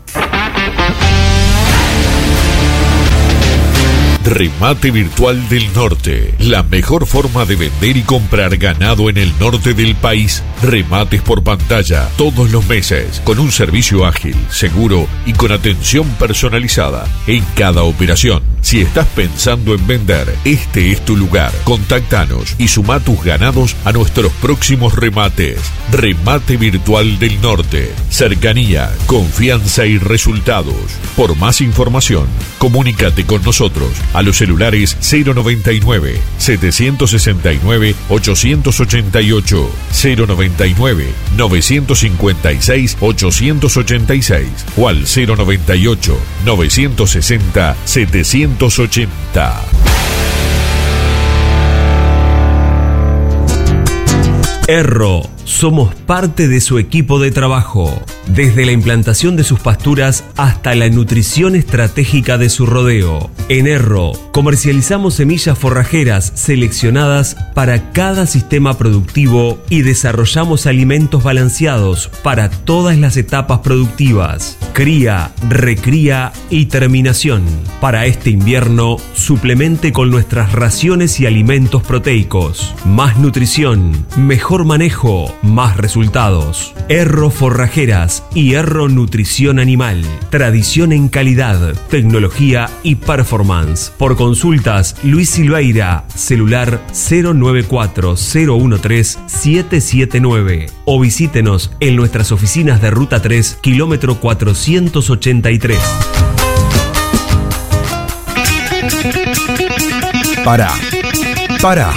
S1: Remate Virtual del Norte, la mejor forma de vender y comprar ganado en el norte del país. Remates por pantalla todos los meses, con un servicio ágil, seguro y con atención personalizada en cada operación. Si estás pensando en vender, este es tu lugar. Contáctanos y suma tus ganados a nuestros próximos remates. Remate Virtual del Norte, cercanía, confianza y resultados. Por más información, comunícate con nosotros a los celulares cero noventa y nueve, setecientos sesenta y nueve, ochocientos ochenta y ocho, cero noventa y nueve, novecientos cincuenta y seis, ochocientos ochenta y seis o al cero noventa y ocho, novecientos sesenta, setecientos ochenta.
S2: Erro, somos parte de su equipo de trabajo. Desde la implantación de sus pasturas hasta la nutrición estratégica de su rodeo. En Erro, comercializamos semillas forrajeras seleccionadas para cada sistema productivo y desarrollamos alimentos balanceados para todas las etapas productivas. Cría, recría y terminación. Para este invierno, suplemente con nuestras raciones y alimentos proteicos. Más nutrición, mejor manejo, más resultados. Erro Forrajeras y Erro Nutrición Animal. Tradición en calidad, tecnología y performance. Por consultas, Luis Silveira, celular cero nueve cuatro, cero uno tres, siete siete nueve. O visítenos en nuestras oficinas de Ruta tres, kilómetro cuatrocientos ochenta y tres.
S15: Pará, pará.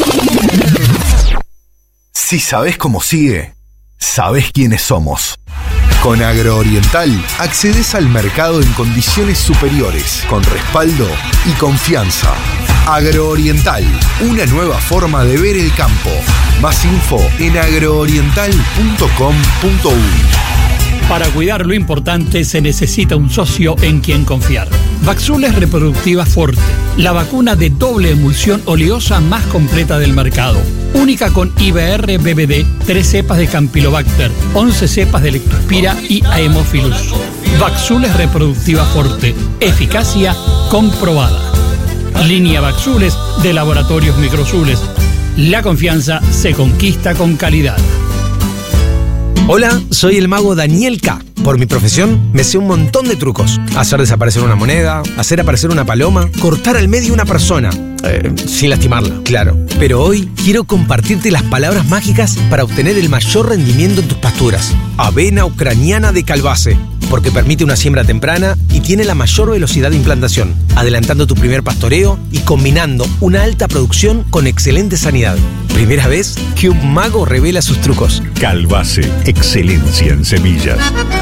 S15: Si sabés cómo sigue, sabés quiénes somos. Con Agrooriental accedes al mercado en condiciones superiores, con respaldo y confianza. Agrooriental, una nueva forma de ver el campo. Más info en agrooriental punto com punto uy.
S22: Para cuidar lo importante se necesita un socio en quien confiar. Vaxules Reproductiva Forte, la vacuna de doble emulsión oleosa más completa del mercado. Única con I B R B B D, tres cepas de Campylobacter, once cepas de Lectospira y Haemophilus. Vaxules Reproductiva Forte, eficacia comprobada. Línea Vaxules de Laboratorios Microzules. La confianza se conquista con calidad.
S23: Hola, soy el mago Daniel K.
S4: Por mi profesión, me sé un montón de trucos. Hacer desaparecer una moneda, hacer aparecer una paloma, cortar al medio una persona. Eh, sin lastimarla, claro. Pero hoy quiero compartirte las palabras mágicas para obtener el mayor rendimiento en tus pasturas. Avena ucraniana de Calbase, porque permite una siembra temprana y tiene la mayor velocidad de implantación, adelantando tu primer pastoreo y combinando una alta producción con excelente sanidad. Primera vez que un mago revela sus trucos.
S1: Calbase, excelencia en semillas.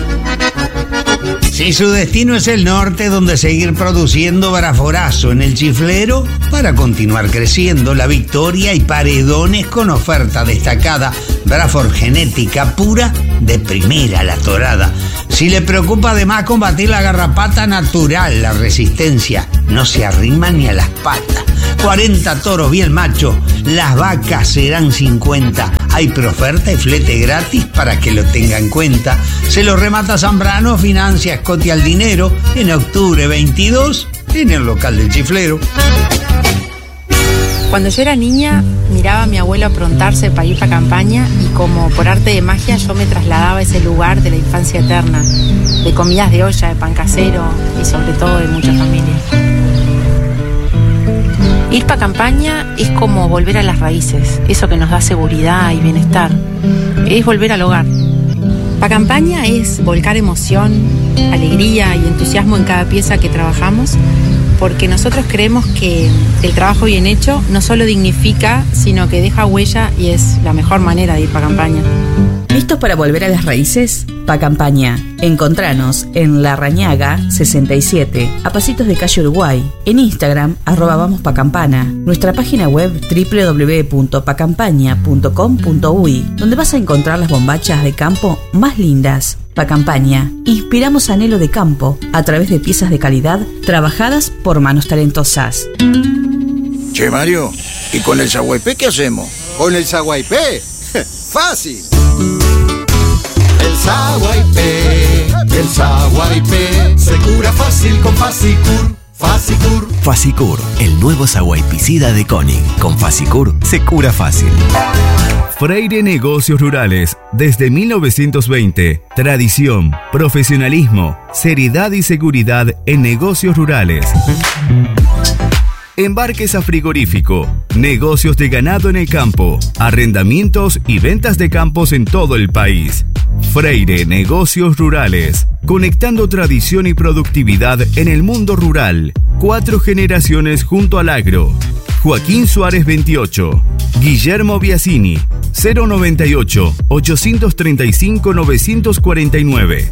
S5: Si su destino es el norte, donde seguir produciendo Braforazo en el chiflero para continuar creciendo, La Victoria y Paredones con oferta destacada, Brafor genética pura de primera la torada. Si le preocupa además combatir la garrapata natural, la resistencia no se arrima ni a las patas. cuarenta toros bien macho, las vacas serán cincuenta. Hay preoferta y flete gratis para que lo tenga en cuenta. Se lo remata Zambrano, financia Escote al dinero, en octubre veintidós, en el local del chiflero.
S23: Cuando yo era niña, miraba a mi abuelo aprontarse para ir para campaña y como por arte de magia yo me trasladaba a ese lugar de la infancia eterna, de comidas de olla, de pan casero y sobre todo de mucha familia. Ir para campaña es como volver a las raíces, eso que nos da seguridad y bienestar. Es volver al hogar. Pa' campaña es volcar emoción, alegría y entusiasmo en cada pieza que trabajamos, porque nosotros creemos que el trabajo bien hecho no solo dignifica, sino que deja huella y es la mejor manera de ir pa' campaña.
S24: ¿Listos para volver a las raíces? Pa' campaña. Encontranos en La Rañaga sesenta y siete, a pasitos de calle Uruguay. En Instagram, arroba vamos pa' campana. Nuestra página web doble u doble u doble u punto pa campaña punto com punto uy, donde vas a encontrar las bombachas de campo más lindas. Pa' campaña. Inspiramos anhelo de campo a través de piezas de calidad trabajadas por manos talentosas.
S12: Che, Mario, ¿y con el Saguaypé qué hacemos?
S13: ¿Con el Saguaypé? ¡Fácil! El Saguaypé, el Saguaypé, se cura fácil con Fasicur, Fasicur.
S14: Fasicur, el nuevo saguaypicida de Koenig. Con Fasicur se cura fácil.
S25: Freire Negocios Rurales, desde mil novecientos veinte. Tradición, profesionalismo, seriedad y seguridad en negocios rurales. Embarques a frigorífico, negocios de ganado en el campo, arrendamientos y ventas de campos en todo el país. Freire Negocios Rurales, conectando tradición y productividad en el mundo rural. Cuatro generaciones junto al agro. Joaquín Suárez veintiocho, Guillermo Biasini, cero noventa y ocho, ochocientos treinta y cinco, novecientos cuarenta y nueve.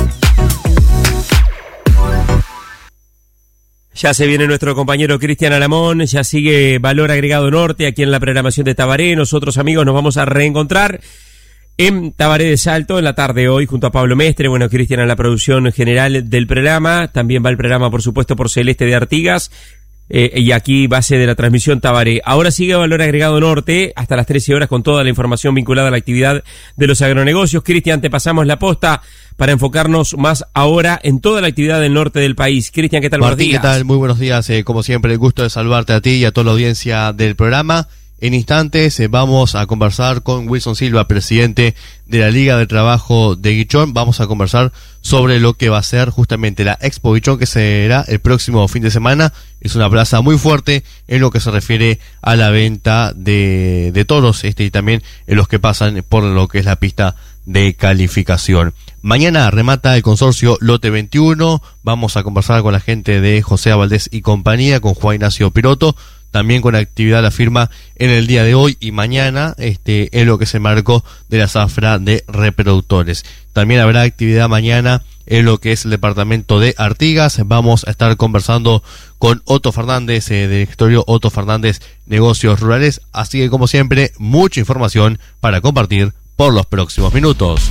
S7: Ya se viene nuestro compañero Cristian Alamón, ya sigue Valor Agregado Norte aquí en la programación de Tabaré. Nosotros, amigos, nos vamos a reencontrar en Tabaré de Salto en la tarde hoy junto a Pablo Mestre. Bueno, Cristian en la producción general del programa. También va el programa, por supuesto, por Celeste de Artigas. Eh, y aquí base de la transmisión Tabaré. Ahora sigue Valor Agregado Norte hasta las trece horas con toda la información vinculada a la actividad de los agronegocios. Cristian, te pasamos la posta para enfocarnos más ahora en toda la actividad del norte del país. Cristian, ¿qué tal?
S26: Martín,
S7: buenos días.
S26: ¿qué tal? Muy buenos días. Eh, como siempre, el gusto de saludarte a ti y a toda la audiencia del programa. En instantes eh, vamos a conversar con Wilson Silva, presidente de la Liga de Trabajo de Guichón. Vamos a conversar sobre lo que va a ser justamente la Expo Guichón, que será el próximo fin de semana. Es una plaza muy fuerte en lo que se refiere a la venta de, de toros este, y también en los que pasan por lo que es la pista de calificación. Mañana remata el consorcio Lote veintiuno. Vamos a conversar con la gente de José Valdés y compañía, con Juan Ignacio Piroto. También con actividad la firma en el día de hoy y mañana, este, en lo que se marcó de la zafra de reproductores. También habrá actividad mañana en lo que es el departamento de Artigas. Vamos a estar conversando con Otto Fernández, eh, directorio Otto Fernández Negocios Rurales. Así que, como siempre, mucha información para compartir por los próximos minutos.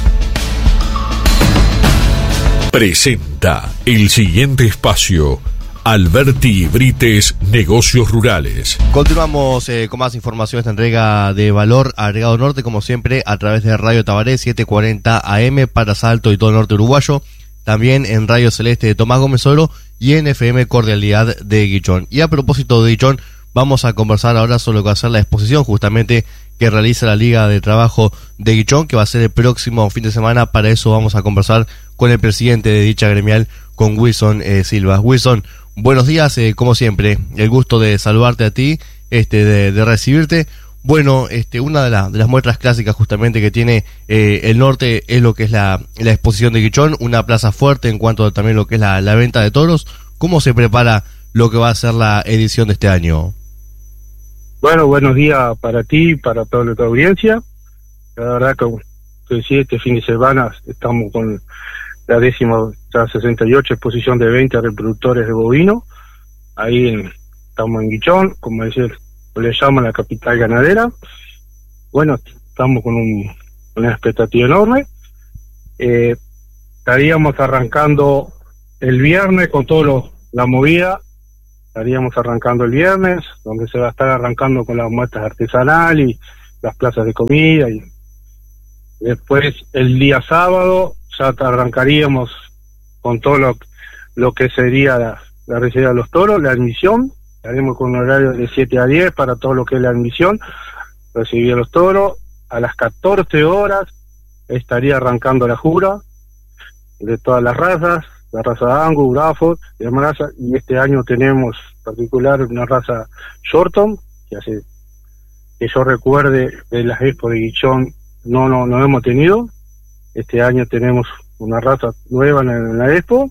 S1: Presenta el siguiente espacio. Alberti Brites, Negocios Rurales.
S26: Continuamos eh, con más información, esta entrega de Valor Agregado Norte, como siempre, a través de Radio Tabaré setecientos cuarenta A M para Salto y todo el norte uruguayo. También en Radio Celeste de Tomás Gómez Oro y en F M Cordialidad de Guichón. Y a propósito de Guichón, vamos a conversar ahora sobre lo que va a ser la exposición justamente que realiza la Liga de Trabajo de Guichón, que va a ser el próximo fin de semana. Para eso vamos a conversar con el presidente de dicha gremial, con Wilson eh, Silva. Wilson, buenos días, eh, como siempre, el gusto de saludarte a ti, este, de, de recibirte. Bueno, este, una de, la, de las muestras clásicas justamente que tiene eh, el norte es lo que es la, la exposición de Guichón, una plaza fuerte en cuanto a también lo que es la, la venta de toros. ¿Cómo se prepara lo que va a ser la edición de este año?
S6: Bueno, buenos días para ti, para toda la audiencia. La verdad que, que sí, este fin de semana estamos con la décima, ya sesenta y ocho exposición de veinte reproductores de bovino. Ahí en, estamos en Guichón, como decía, le llaman la capital ganadera. Bueno, estamos con un, una expectativa enorme. Eh, estaríamos arrancando el viernes con todo la movida. Estaríamos arrancando el viernes, donde se va a estar arrancando con las muestras artesanales y las plazas de comida. Y después, el día sábado, ya arrancaríamos con todo lo, lo que sería la, la recibida de los toros, la admisión. Haremos con un horario de siete a diez para todo lo que es la admisión, recibir a los toros. A las catorce horas estaría arrancando la jura de todas las razas, la raza Angus, Braford y demás razas, y este año tenemos en particular una raza Shorton, que hace que yo recuerde de las expos de Guichón no, no, no hemos tenido. Este año tenemos una raza nueva en, en la expo,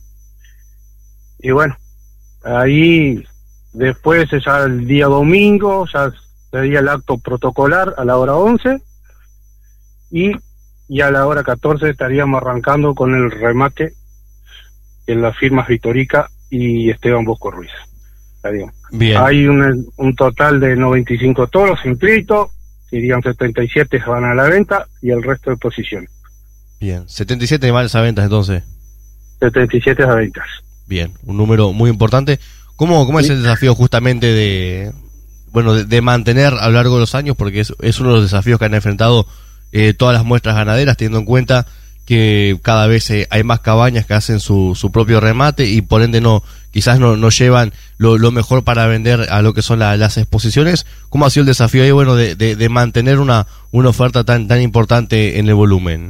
S6: y bueno, ahí después ya el día domingo ya sería el acto protocolar a la hora once, y, y a la hora catorce estaríamos arrancando con el remate en las firmas Vitorica y Esteban Bosco Ruiz.
S26: Bien.
S6: Hay un, un total de noventa y cinco toros inscritos, irían setenta y siete van a la venta y el resto de posiciones.
S26: Bien, setenta y siete van a ventas entonces.
S6: setenta y siete a ventas.
S26: Bien, un número muy importante. ¿Cómo, cómo es el desafío justamente de bueno de, de mantener a lo largo de los años? Porque es, es uno de los desafíos que han enfrentado eh, todas las muestras ganaderas, teniendo en cuenta que cada vez eh, hay más cabañas que hacen su, su propio remate y por ende no quizás no, no llevan lo, lo mejor para vender a lo que son la, las exposiciones. ¿Cómo ha sido el desafío ahí, bueno, de, de, de mantener una, una oferta tan, tan importante en el volumen?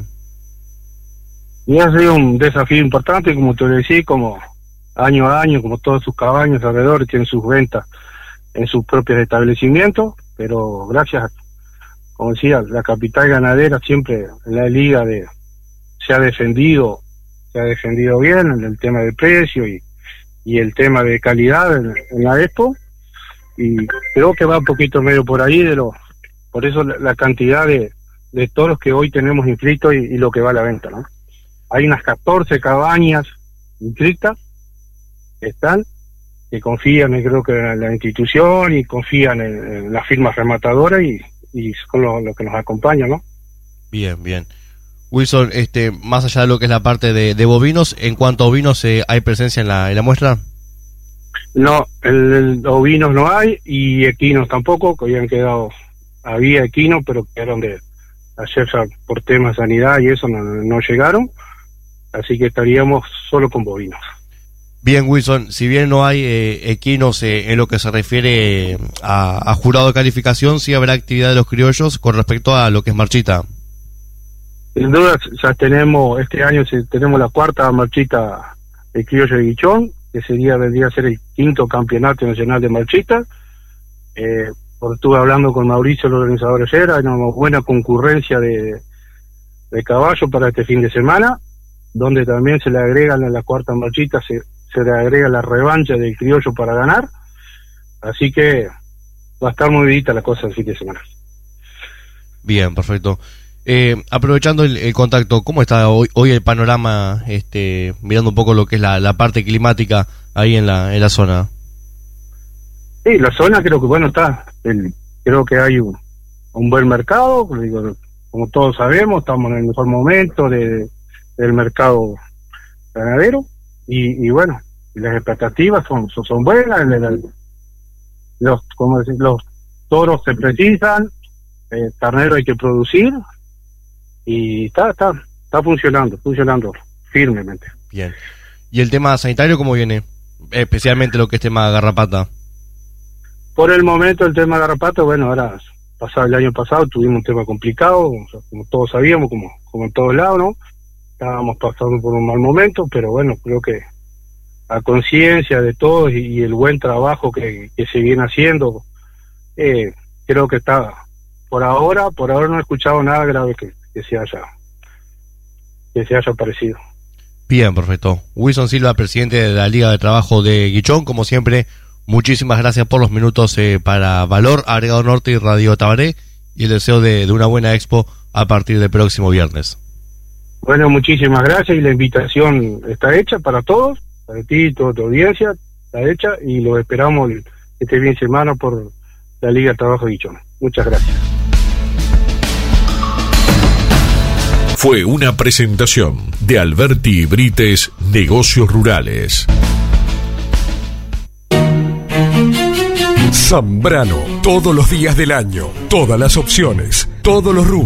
S6: Y ha sido un desafío importante, como te decía, como año a año, como todas sus cabañas alrededor tienen sus ventas en sus propios establecimientos, pero gracias, como decía, la capital ganadera siempre en la liga de se ha defendido, se ha defendido bien en el tema de precio y, y el tema de calidad en, en la expo, y creo que va un poquito medio por ahí de lo, por eso la, la cantidad de, de toros que hoy tenemos inscritos y, y lo que va a la venta, ¿no? Hay unas catorce cabañas inscritas que están, que confían en, creo que en la institución y confían en, en las firmas rematadoras y, y con lo, lo que nos acompaña, ¿no?
S26: Bien, bien. Wilson, este, más allá de lo que es la parte de, de bovinos, en cuanto a ovinos, eh, ¿hay presencia en la, en la muestra?
S6: No, el, el ovinos no hay y equinos tampoco, que habían quedado, había equinos, pero quedaron de ayer ya por temas de sanidad y eso no, no llegaron, así que estaríamos solo con bovinos.
S26: Bien, Wilson, si bien no hay eh, equinos eh, en lo que se refiere eh, a, a jurado de calificación, sí habrá actividad de los criollos con respecto a lo que es marchita.
S6: Sin duda, ya tenemos, este año tenemos la cuarta marchita de criollo de Guichón, que sería, vendría a ser el quinto campeonato nacional de marchita. Eh, estuve hablando con Mauricio, el organizador ayer, hay una buena concurrencia de, de caballos para este fin de semana, donde también se le agregan a la cuarta marchita, se, se le agrega la revancha del criollo para ganar, así que va a estar muy bonita la cosa el fin de semana.
S26: Bien, perfecto. Eh, aprovechando el, el contacto, ¿cómo está hoy, hoy el panorama, este, mirando un poco lo que es la, la parte climática ahí en la, en la zona?
S6: Sí, la zona creo que bueno está, el, creo que hay un, un buen mercado, digo, como todos sabemos, estamos en el mejor momento de, del mercado ganadero y, y bueno, las expectativas son, son, son buenas, el, el, los, como decir, los toros se precisan, eh, carnero hay que producir, y está, está, está funcionando, funcionando firmemente.
S26: Bien. ¿Y el tema sanitario cómo viene? Especialmente lo que es tema garrapata.
S6: Por el momento el tema garrapata, bueno, ahora pasado, el año pasado tuvimos un tema complicado, o sea, como todos sabíamos, como, como en todos lados, ¿no? Estábamos pasando por un mal momento, pero bueno, creo que a conciencia de todos y, y el buen trabajo que, que se viene haciendo, eh, creo que está, por ahora, por ahora no he escuchado nada grave que, que se haya, que se haya aparecido.
S26: Bien, perfecto. Wilson Silva, presidente de la Liga de Trabajo de Guichón, como siempre, muchísimas gracias por los minutos eh, para Valor, Agregado Norte y Radio Tabaré, y el deseo de, de una buena expo a partir del próximo viernes.
S6: Bueno, muchísimas gracias y la invitación está hecha para todos, para ti y toda tu audiencia, está hecha y lo esperamos el, este fin de semana por la Liga de Trabajo de Guichón. Muchas gracias.
S1: Fue una presentación de Alberti Brites, Negocios Rurales.
S8: Zambrano, todos los días del año, todas las opciones, todos los rubros.